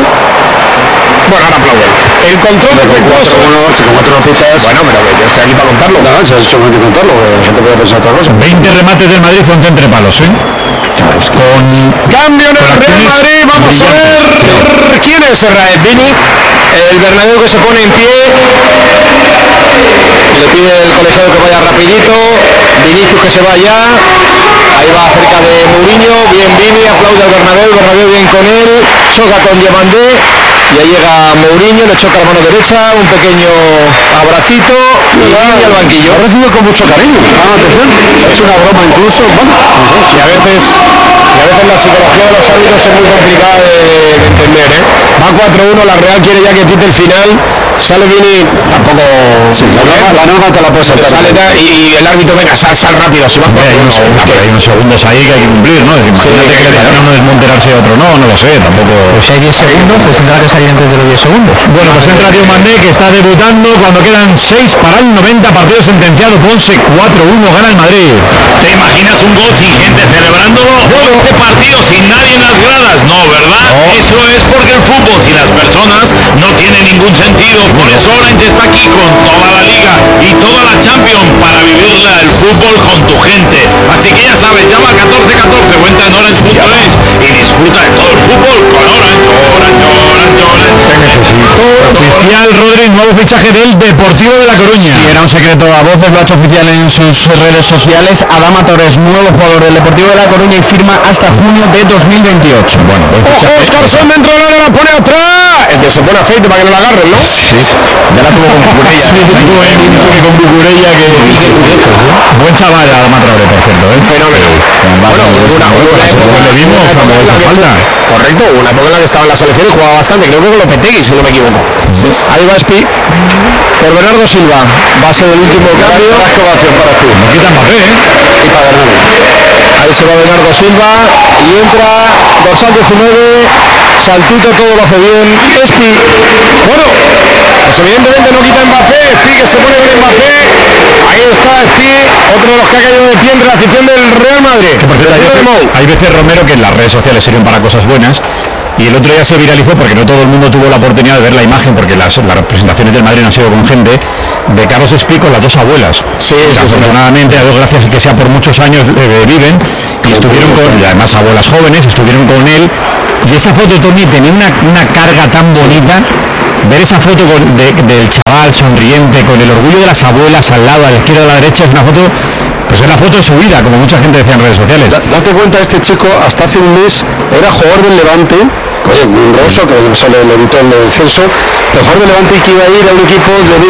Bueno, ahora aplauden. El control defectuoso. Si con 4 pitas. Bueno, pero yo estoy aquí para contarlo. No, si has hecho que contarlo, la gente puede pensar otra cosa. 20 remates del Madrid fueron entre palos, con cambio en el Real Madrid. Vamos a ver quién es Vini, el Bernabéu que se pone en pie. Le pide el colegiado que vaya rapidito. Vinicius que se vaya. Ahí va cerca de Mourinho. Bien Vini, aplaude al Bernabéu bien con él. Choca con Diomandé. Y ahí llega Mourinho, le choca la mano derecha, un pequeño abracito y Vini al banquillo. Lo ha recibido con mucho cariño. Atención, se ha hecho una broma incluso. Y a veces la psicología de los árbitros es muy complicada de entender, Va 4-1, la Real quiere ya que pite el final. Sale Vini, tampoco. Sí, la norma te la puede saltar. Sale y el árbitro, venga, sal rápido. Si vas hay unos segundos ahí que hay que cumplir, ¿no? Imagínate que le dejan a uno desmonterarse a otro, no lo sé, tampoco. Pues si hay 10 segundos, pues tendrá que salir antes de los 10 segundos. Bueno, pues entra Diomandé, que está debutando cuando quedan 6 para el 90, partido sentenciado. Ponce 4-1, gana el Madrid. ¿Te imaginas un gol sin gente celebrándolo? Este partido sin nadie en las gradas, no, ¿verdad? Eso es porque el fútbol sin las personas no tiene ningún sentido. Por eso Orange está aquí con toda la liga y toda la Champions para vivirla el fútbol con tu gente. Así que ya sabes, llama al 1414 o entra en orange.es y disfruta de todo el fútbol con Orange. Necesito Oficial, Rodri, nuevo fichaje del Deportivo de La Coruña. Sí, era un secreto a voces, lo ha hecho oficial en sus redes sociales. Adama Torres, nuevo jugador del Deportivo de La Coruña y firma hasta junio de 2028. Bueno, ¡Ojo, Oscarson dentro del área, la pone atrás! El que se pone aceite para que no la agarren, ¿no? Sí, ya la tuvo con Cucurella. Con Cucurella, que buen chaval Adama Traoré, por cierto, Fenómeno. Bueno, una época en la que correcto, una época en la que estaba en la selección y jugaba bastante, creo que con Lopetegui, si no me equivoco. Sí. Ahí va Espi por Bernardo Silva, va a ser el último cambio. ¿Qué ovación para ti? no quita Mbappé, ¿eh? Y para Bernardo. Ahí se va Bernardo Silva y entra dorsal 19, saltito, todo lo hace bien Espi. Bueno, pues evidentemente no quita Mbappé, Espi que se pone con Mbappé. Ahí está Espi, otro de los que ha caído de pie entre la afición del Real Madrid. Que por cierto, hay veces, Romero, que en las redes sociales sirven para cosas buenas. Y el otro día se viralizó, porque no todo el mundo tuvo la oportunidad de ver la imagen, porque las representaciones del Madrid no han sido con gente, de Carlos Espi con las dos abuelas. Sí, afortunadamente, a Dios gracias que sea por muchos años viven, y estuvieron con, y además abuelas jóvenes, estuvieron con él. Y esa foto, Tony, tenía una carga tan bonita. Ver esa foto del chaval sonriente, con el orgullo de las abuelas al lado, a la izquierda, a la derecha, es una foto, pues es la foto de su vida, como mucha gente decía en redes sociales. Date cuenta, este chico hasta hace un mes era jugador del Levante, oye, muy honroso, que se le evitó el descenso, pero jugador del Levante y que iba a ir a un equipo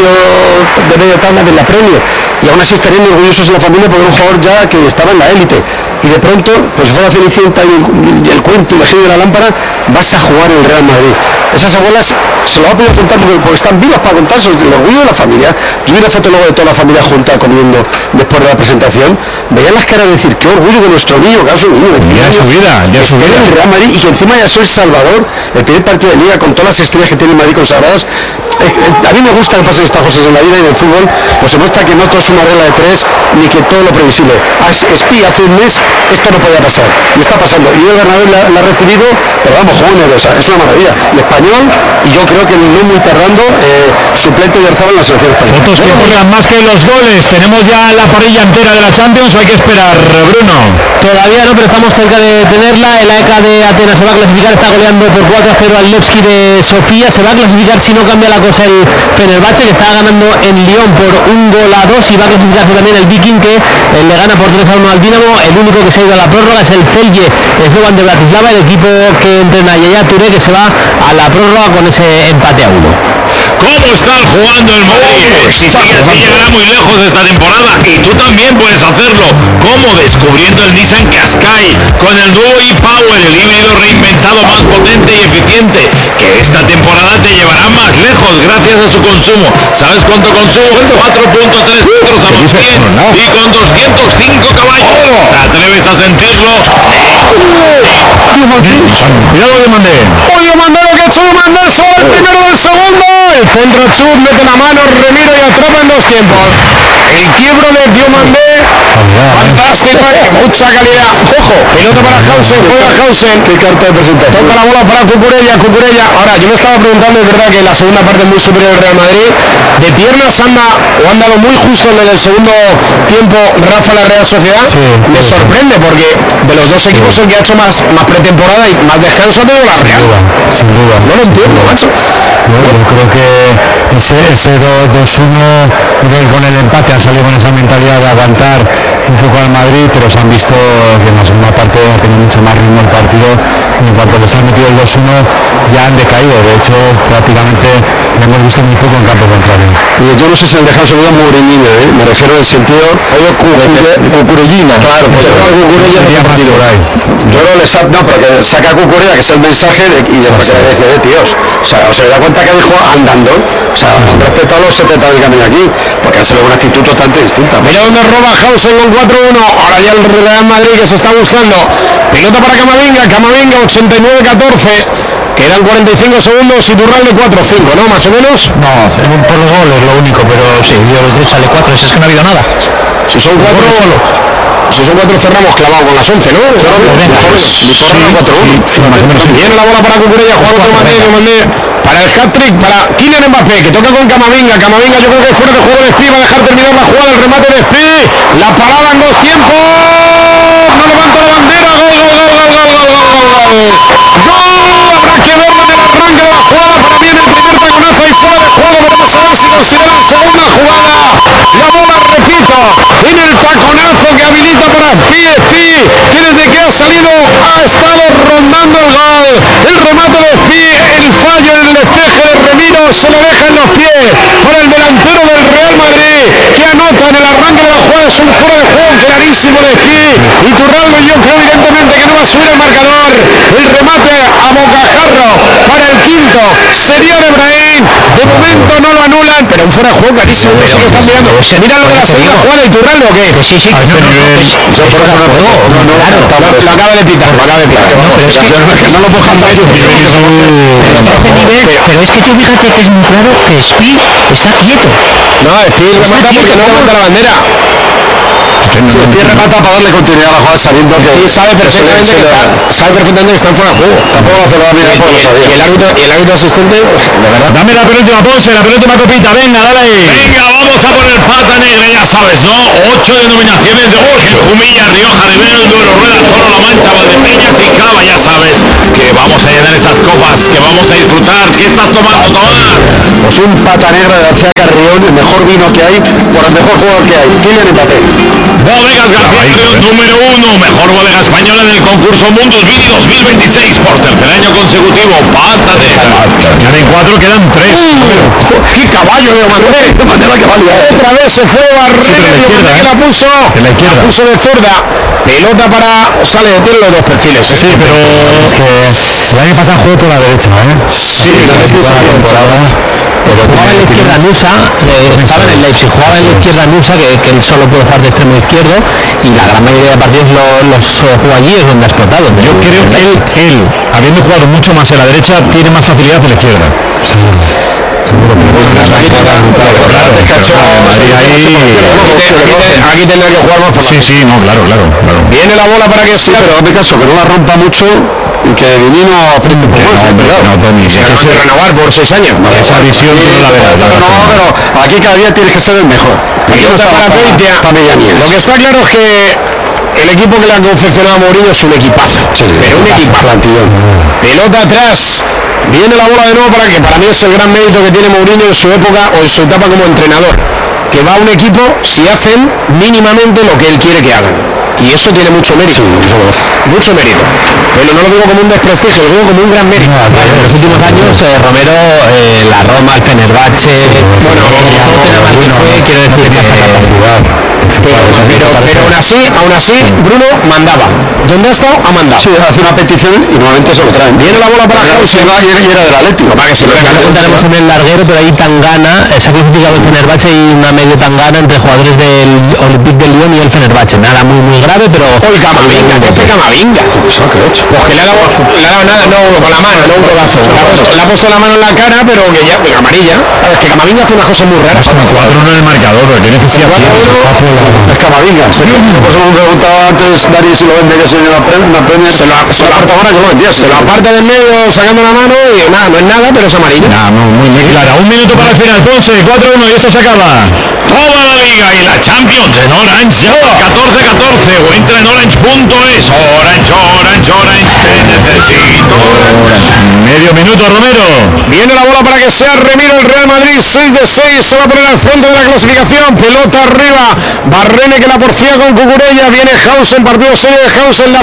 de media tabla de la Premier, y aún así estarían orgullosos en la familia porque era un jugador ya que estaba en la élite, y de pronto, pues si fue la Cenicienta y el cuento y el genio de la lámpara, vas a jugar en el Real Madrid. Esas abuelas se lo va a pedir contar porque están vivas para contarse el orgullo de la familia. Yo vi una foto luego de toda la familia junta comiendo después de la presentación, veían las caras de decir qué orgullo de nuestro niño, que es un niño de Ya su vida, ya su vida. en el Real Madrid, y que encima ya soy Salvador, el primer partido de liga con todas las estrellas que tiene el Madrid consagradas. A mí me gusta que pasen estas cosas en la vida y en el fútbol, pues se muestra que no todo es una regla de tres, ni que todo lo previsible. Espi hace un mes esto no podía pasar, y está pasando, y el Bernabéu la ha recibido, pero vamos, juego nerviosa, es una maravilla, y español, y yo creo que no muy tardando, suplente de Arzabal en la selección española. Fotos que importan más que los goles. Tenemos ya la parrilla entera de la Champions, o hay que esperar, Bruno. Todavía no, pero estamos cerca de tenerla. El AEK de Atenas se va a clasificar, está goleando por 4-0 al Levski de Sofía. Se va a clasificar si no cambia la cosa el Fenerbahce, que está ganando en Lyon por 1-2, y va a clasificarse también el Viking, que le gana por 3-1 al Dinamo. El único que se ha ido a la prórroga es el Celje Slovan de Bratislava, el equipo que entrena Yaya Touré, que se va a la prórroga con ese empate a 1. ¿Cómo están jugando el Madrid? Si sigue así llegará muy lejos esta temporada, y tú también puedes hacerlo. ¿Cómo? Descubriendo el Nissan Qashqai con el nuevo e-Power, el híbrido reinventado más potente y eficiente, que esta temporada te llevará más lejos gracias a su consumo. ¿Sabes cuánto consumo? 4.3 litros a los 100 y con 205 caballos. ¿Te atreves a sentirlo? Cuidado de Mandé. Oye, Mandé, lo que ha hecho Mandé, solo el primero del segundo. El centro Chut, mete la mano, Remiro y atrapa en dos tiempos. El quiebro de Diomandé, fantástico, mucha calidad. Ojo, pelota para Hausen, juega Hausen. Qué carta de presentación. Toca la bola para Cucurella. Ahora, yo me estaba preguntando, es verdad que la segunda parte es muy superior al Real Madrid. De piernas han dado muy justo en el segundo tiempo Rafa la Real Sociedad. Sí, me sorprende porque de los dos equipos el que ha hecho más pretemporada y más descanso ha tenido la Real. Sin duda. No lo entiendo, macho. Yo creo que ese 2-1 con el empate han salido con esa mentalidad de aguantar un poco al Madrid, pero se han visto que en la segunda parte ha tenido mucho más ritmo el partido, y en cuanto les han metido el 2-1 ya han decaído. De hecho, prácticamente lo hemos visto muy poco en campo contrario. Y yo no sé si han dejado su vida Mourinho, me refiero en el sentido Cucurellina. Claro, pues yo creo que Cucurella no ha partido. Yo creo que porque saca a Cucurella, que es el mensaje, y después se le dice, tíos, o sea, os da cuenta que dijo andando, o sea, con respecto a los 70 del camino aquí, porque han salido una actitud totalmente distinta. Mira donde roba Hausen con 4-1. Ahora ya el Real Madrid que se está buscando. Pelota para Camavinga, 89-14. Quedan 45 segundos y Turral de 4-5, ¿no? Más o menos. No, por los goles lo único, pero sí, yo échale 4, si es que no ha habido nada. Si son 4 solo. Si son 4 cerramos clavado con las 11, ¿no? Viene la bola para Cucurella, jugar otro Mandé. Para el hat-trick, para Kylian Mbappé, que toca con Camavinga. Camavinga, yo creo que fuera de juego de Espi, va a dejar terminar la jugada, el remate de Espi. La parada en dos tiempos. No levanta la bandera. Gol. Habrá que verlo en el arranque de la jugada. Para mí en el primer taconazo hay Vamos a ver si consigue la segunda jugada. La bola, repito, en el taconazo que habilita para Spi, que desde que ha salido ha estado rondando el gol. El remate de Spi, el fallo en el despeje de Remiro, se lo deja en los pies para el delantero del Real Madrid, que anota en el arranque de la jugada. Es un fuera de juego clarísimo de Spi. Y Turralbo, yo creo evidentemente que no va a subir el marcador. El remate a bocajarro para el quinto sería de Brahim. De momento no lo anulan, pero un fuera de juego clarísimo. Eso que están mirando. ¿Se mira lo de la segunda jugada del Turralbo o qué? Sí, Lo acaba de pitar, lo acaba de pitar. No, pero es que no lo puedo cantar. Pero es que tú fíjate que es muy claro que Spi está quieto. No, Spi remata porque no levanta la bandera. Spi remata para darle continuidad a la jugada sabiendo que sabe perfectamente que están fuera de juego. Tampoco hace la vida por Y el árbitro asistente, de verdad. Dame la penúltima, Ponce, la penúltima copita, venga, dale ahí. Venga, vamos a por el pata negra, ya sabes, ¿no? 8 denominaciones de origen: Jumilla, Rioja, Ribera, Duero, Rueda, Toro, La Mancha, Valdepeñas y Cava. Ya sabes que vamos a llenar esas copas, que vamos a disfrutar. ¿Qué estás tomando, Tomás? pues un pata negra de García Carrión, el mejor vino que hay, por el mejor jugador que hay, Kylian Mbappé. Bodegas García Carrión, número 1, mejor bodega española en el concurso Mundus Vini 2026, por tercer año consecutivo. Pata negra. Quedan 4, quedan 3. ¡Qué caballo de Manuel! De manera que valía. Otra vez se fue Barrera, que la puso. La puso de zurda. Pelota para... Sale de tiro los dos perfiles. Sí, pero es que el año pasado jugó por la derecha, ¿eh? Sí, la temporada. Jugaba en la izquierda Nusa, estaba en el Leipzig, jugaba en la izquierda Nusa, que él solo puede jugar de extremo izquierdo, y la gran mayoría de partidos los jugó allí, es donde ha explotado. Yo creo que él, habiendo jugado mucho más en la derecha, tiene más facilidad en la izquierda. Aquí tendrá que jugar más. Sí, no, claro. Viene la bola para que sea, Pero hazme caso, que no la rompa mucho y que Vinino apriete un poco más. No, Tony, se hay que renovar por 6 años. esa visión no la verás. Pero aquí cada día tienes que ser el mejor. Pelota para Beitia. Lo que está claro es que el equipo que le ha confeccionado a Mourinho es un equipazo, pero un equipazo. Pelota atrás. Viene la bola de nuevo para que para mí es el gran mérito que tiene Mourinho en su época o en su etapa como entrenador, que va a un equipo si hacen mínimamente lo que él quiere que hagan. Y eso tiene mucho mérito, mucho mérito. Pero no lo digo como un desprestigio, lo digo como un gran mérito. En los últimos años, Romero, la Roma, el Fenerbahce, bueno, quiero decir que pero aún así Bruno mandaba. ¿Dónde ha estado? Ha mandado. Sí, hace una petición y normalmente se lo traen. Viene la bola para Hausen. Y era del Atlético. Para que se lo contaremos en el larguero, pero ahí Tangana, se ha clasificado el Fenerbahce y una medio Tangana entre jugadores del Olympique de Lyon y el Fenerbahce. Nada muy grave, pero... Hoy Camavinga, ¿qué hace Camavinga? Pues que le ha dado nada, no con la mano, no un codazo. Le ha puesto la mano en la cara, pero que ya, amarilla. Es que Camavinga hace unas cosas muy raras. 4-1 en el marcador, ¿qué necesidad tiene? Es Camavinga. Pues hemos preguntado antes, Dari, si lo vende, que se una premia. Se lo aparta ahora, yo lo vendía. Se lo aparta del medio sacando la mano y nada, no es nada, pero es amarilla. Nah, no, muy clara. 1 minuto para el final, Ponce, 4-1 y eso se acaba. Toda la liga y la Champions en Orange, 14-14 o entra en orange.es. Orange, te necesito. Medio minuto, Romero. Viene la bola para que sea Remiro, el Real Madrid, 6 de 6, se va a poner al frente de la clasificación, pelota arriba, Barrene que la porfía con Cucurella, viene Hausen, partido serio de Hausen,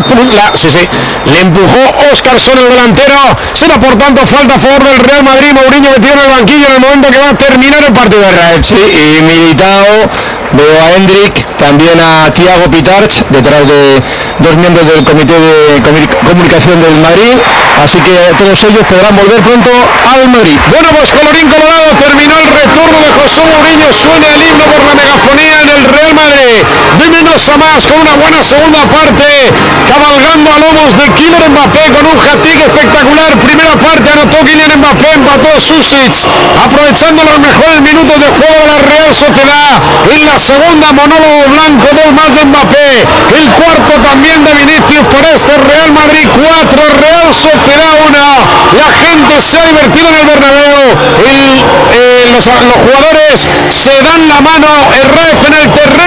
le empujó Óscarson, el delantero, será por tanto falta a favor del Real Madrid. Mourinho metido en el banquillo en el momento que va a terminar el partido de Real. Sí, y Militao, veo a Hendrik, también a Thiago Pitarch, detrás de dos miembros del Comité de Comunicación del Madrid, así que todos ellos podrán volver pronto al Madrid. Bueno, pues colorín colorado, terminó el retorno de José Mourinho, suena el himno por la megafonía en el Real Madrid, de menos a más, con una buena segunda parte, cabalgando a lomos de Kylian Mbappé con un hat-trick espectacular. Primera parte anotó Kylian Mbappé, empató Susic, aprovechando los mejores minutos de juego de la Real Sociedad. En la segunda, monólogo blanco, 2 más de Mbappé, el cuarto también de Vinicius para este Real Madrid 4, Real Sociedad 1. La gente se ha divertido en el Bernabéu, los jugadores se dan la mano, el ref en el terreno de juego.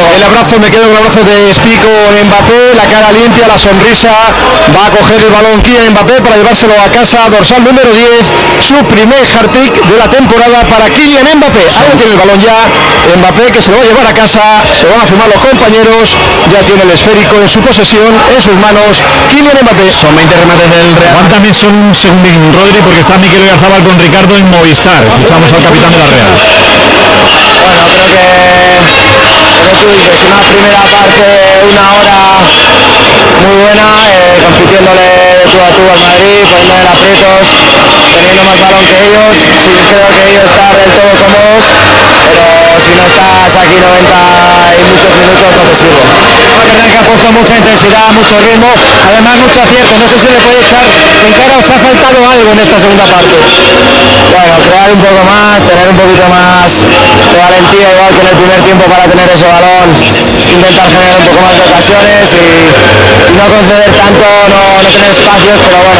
El abrazo, me quedo con el abrazo de Spico Mbappé, la cara limpia, la sonrisa, va a coger el balón Kylian Mbappé para llevárselo a casa, dorsal número 10, su primer hat-trick de la temporada para Kylian Mbappé. Ahora tiene el balón ya, Mbappé, que se lo va a llevar a casa, se van a firmar los compañeros, ya tiene el esférico en su posesión, en sus manos, Kylian Mbappé. Son 20 remates del Real. Aguántame solo un segundín, Rodri, porque está Mikel Oyarzabal con Ricardo en Movistar. Escuchamos al capitán de la Real. Bueno, creo que, como tú dices, una primera parte, una hora muy buena, compitiéndole de tú a tú al Madrid, poniendo en aprietos, teniendo más balón que ellos. Sí, creo que ellos están del todo cómodos, pero si no estás aquí 90 y muchos minutos no te sirve. Es verdad que ha puesto mucha intensidad, mucho ritmo, además mucho acierto. No sé si le puede echar en cara, os ha faltado algo en esta segunda parte. Bueno, crear un poco más, tener un poquito más de valentía, igual que en el primer tiempo, para tener ese balón, intentar generar un poco más de ocasiones y no conceder tanto, no tener espacios, pero bueno,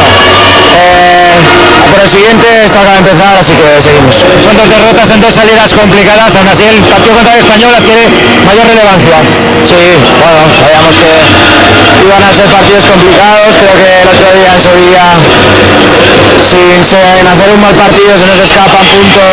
a por el siguiente, esto acaba de empezar, así que seguimos. Son 2 derrotas en 2 salidas complicadas, aún así el partido contra el Español adquiere mayor relevancia. Sí, bueno, sabíamos que iban a ser partidos complicados, creo que el otro día en Sevilla, sin hacer un mal partido, se nos escapan puntos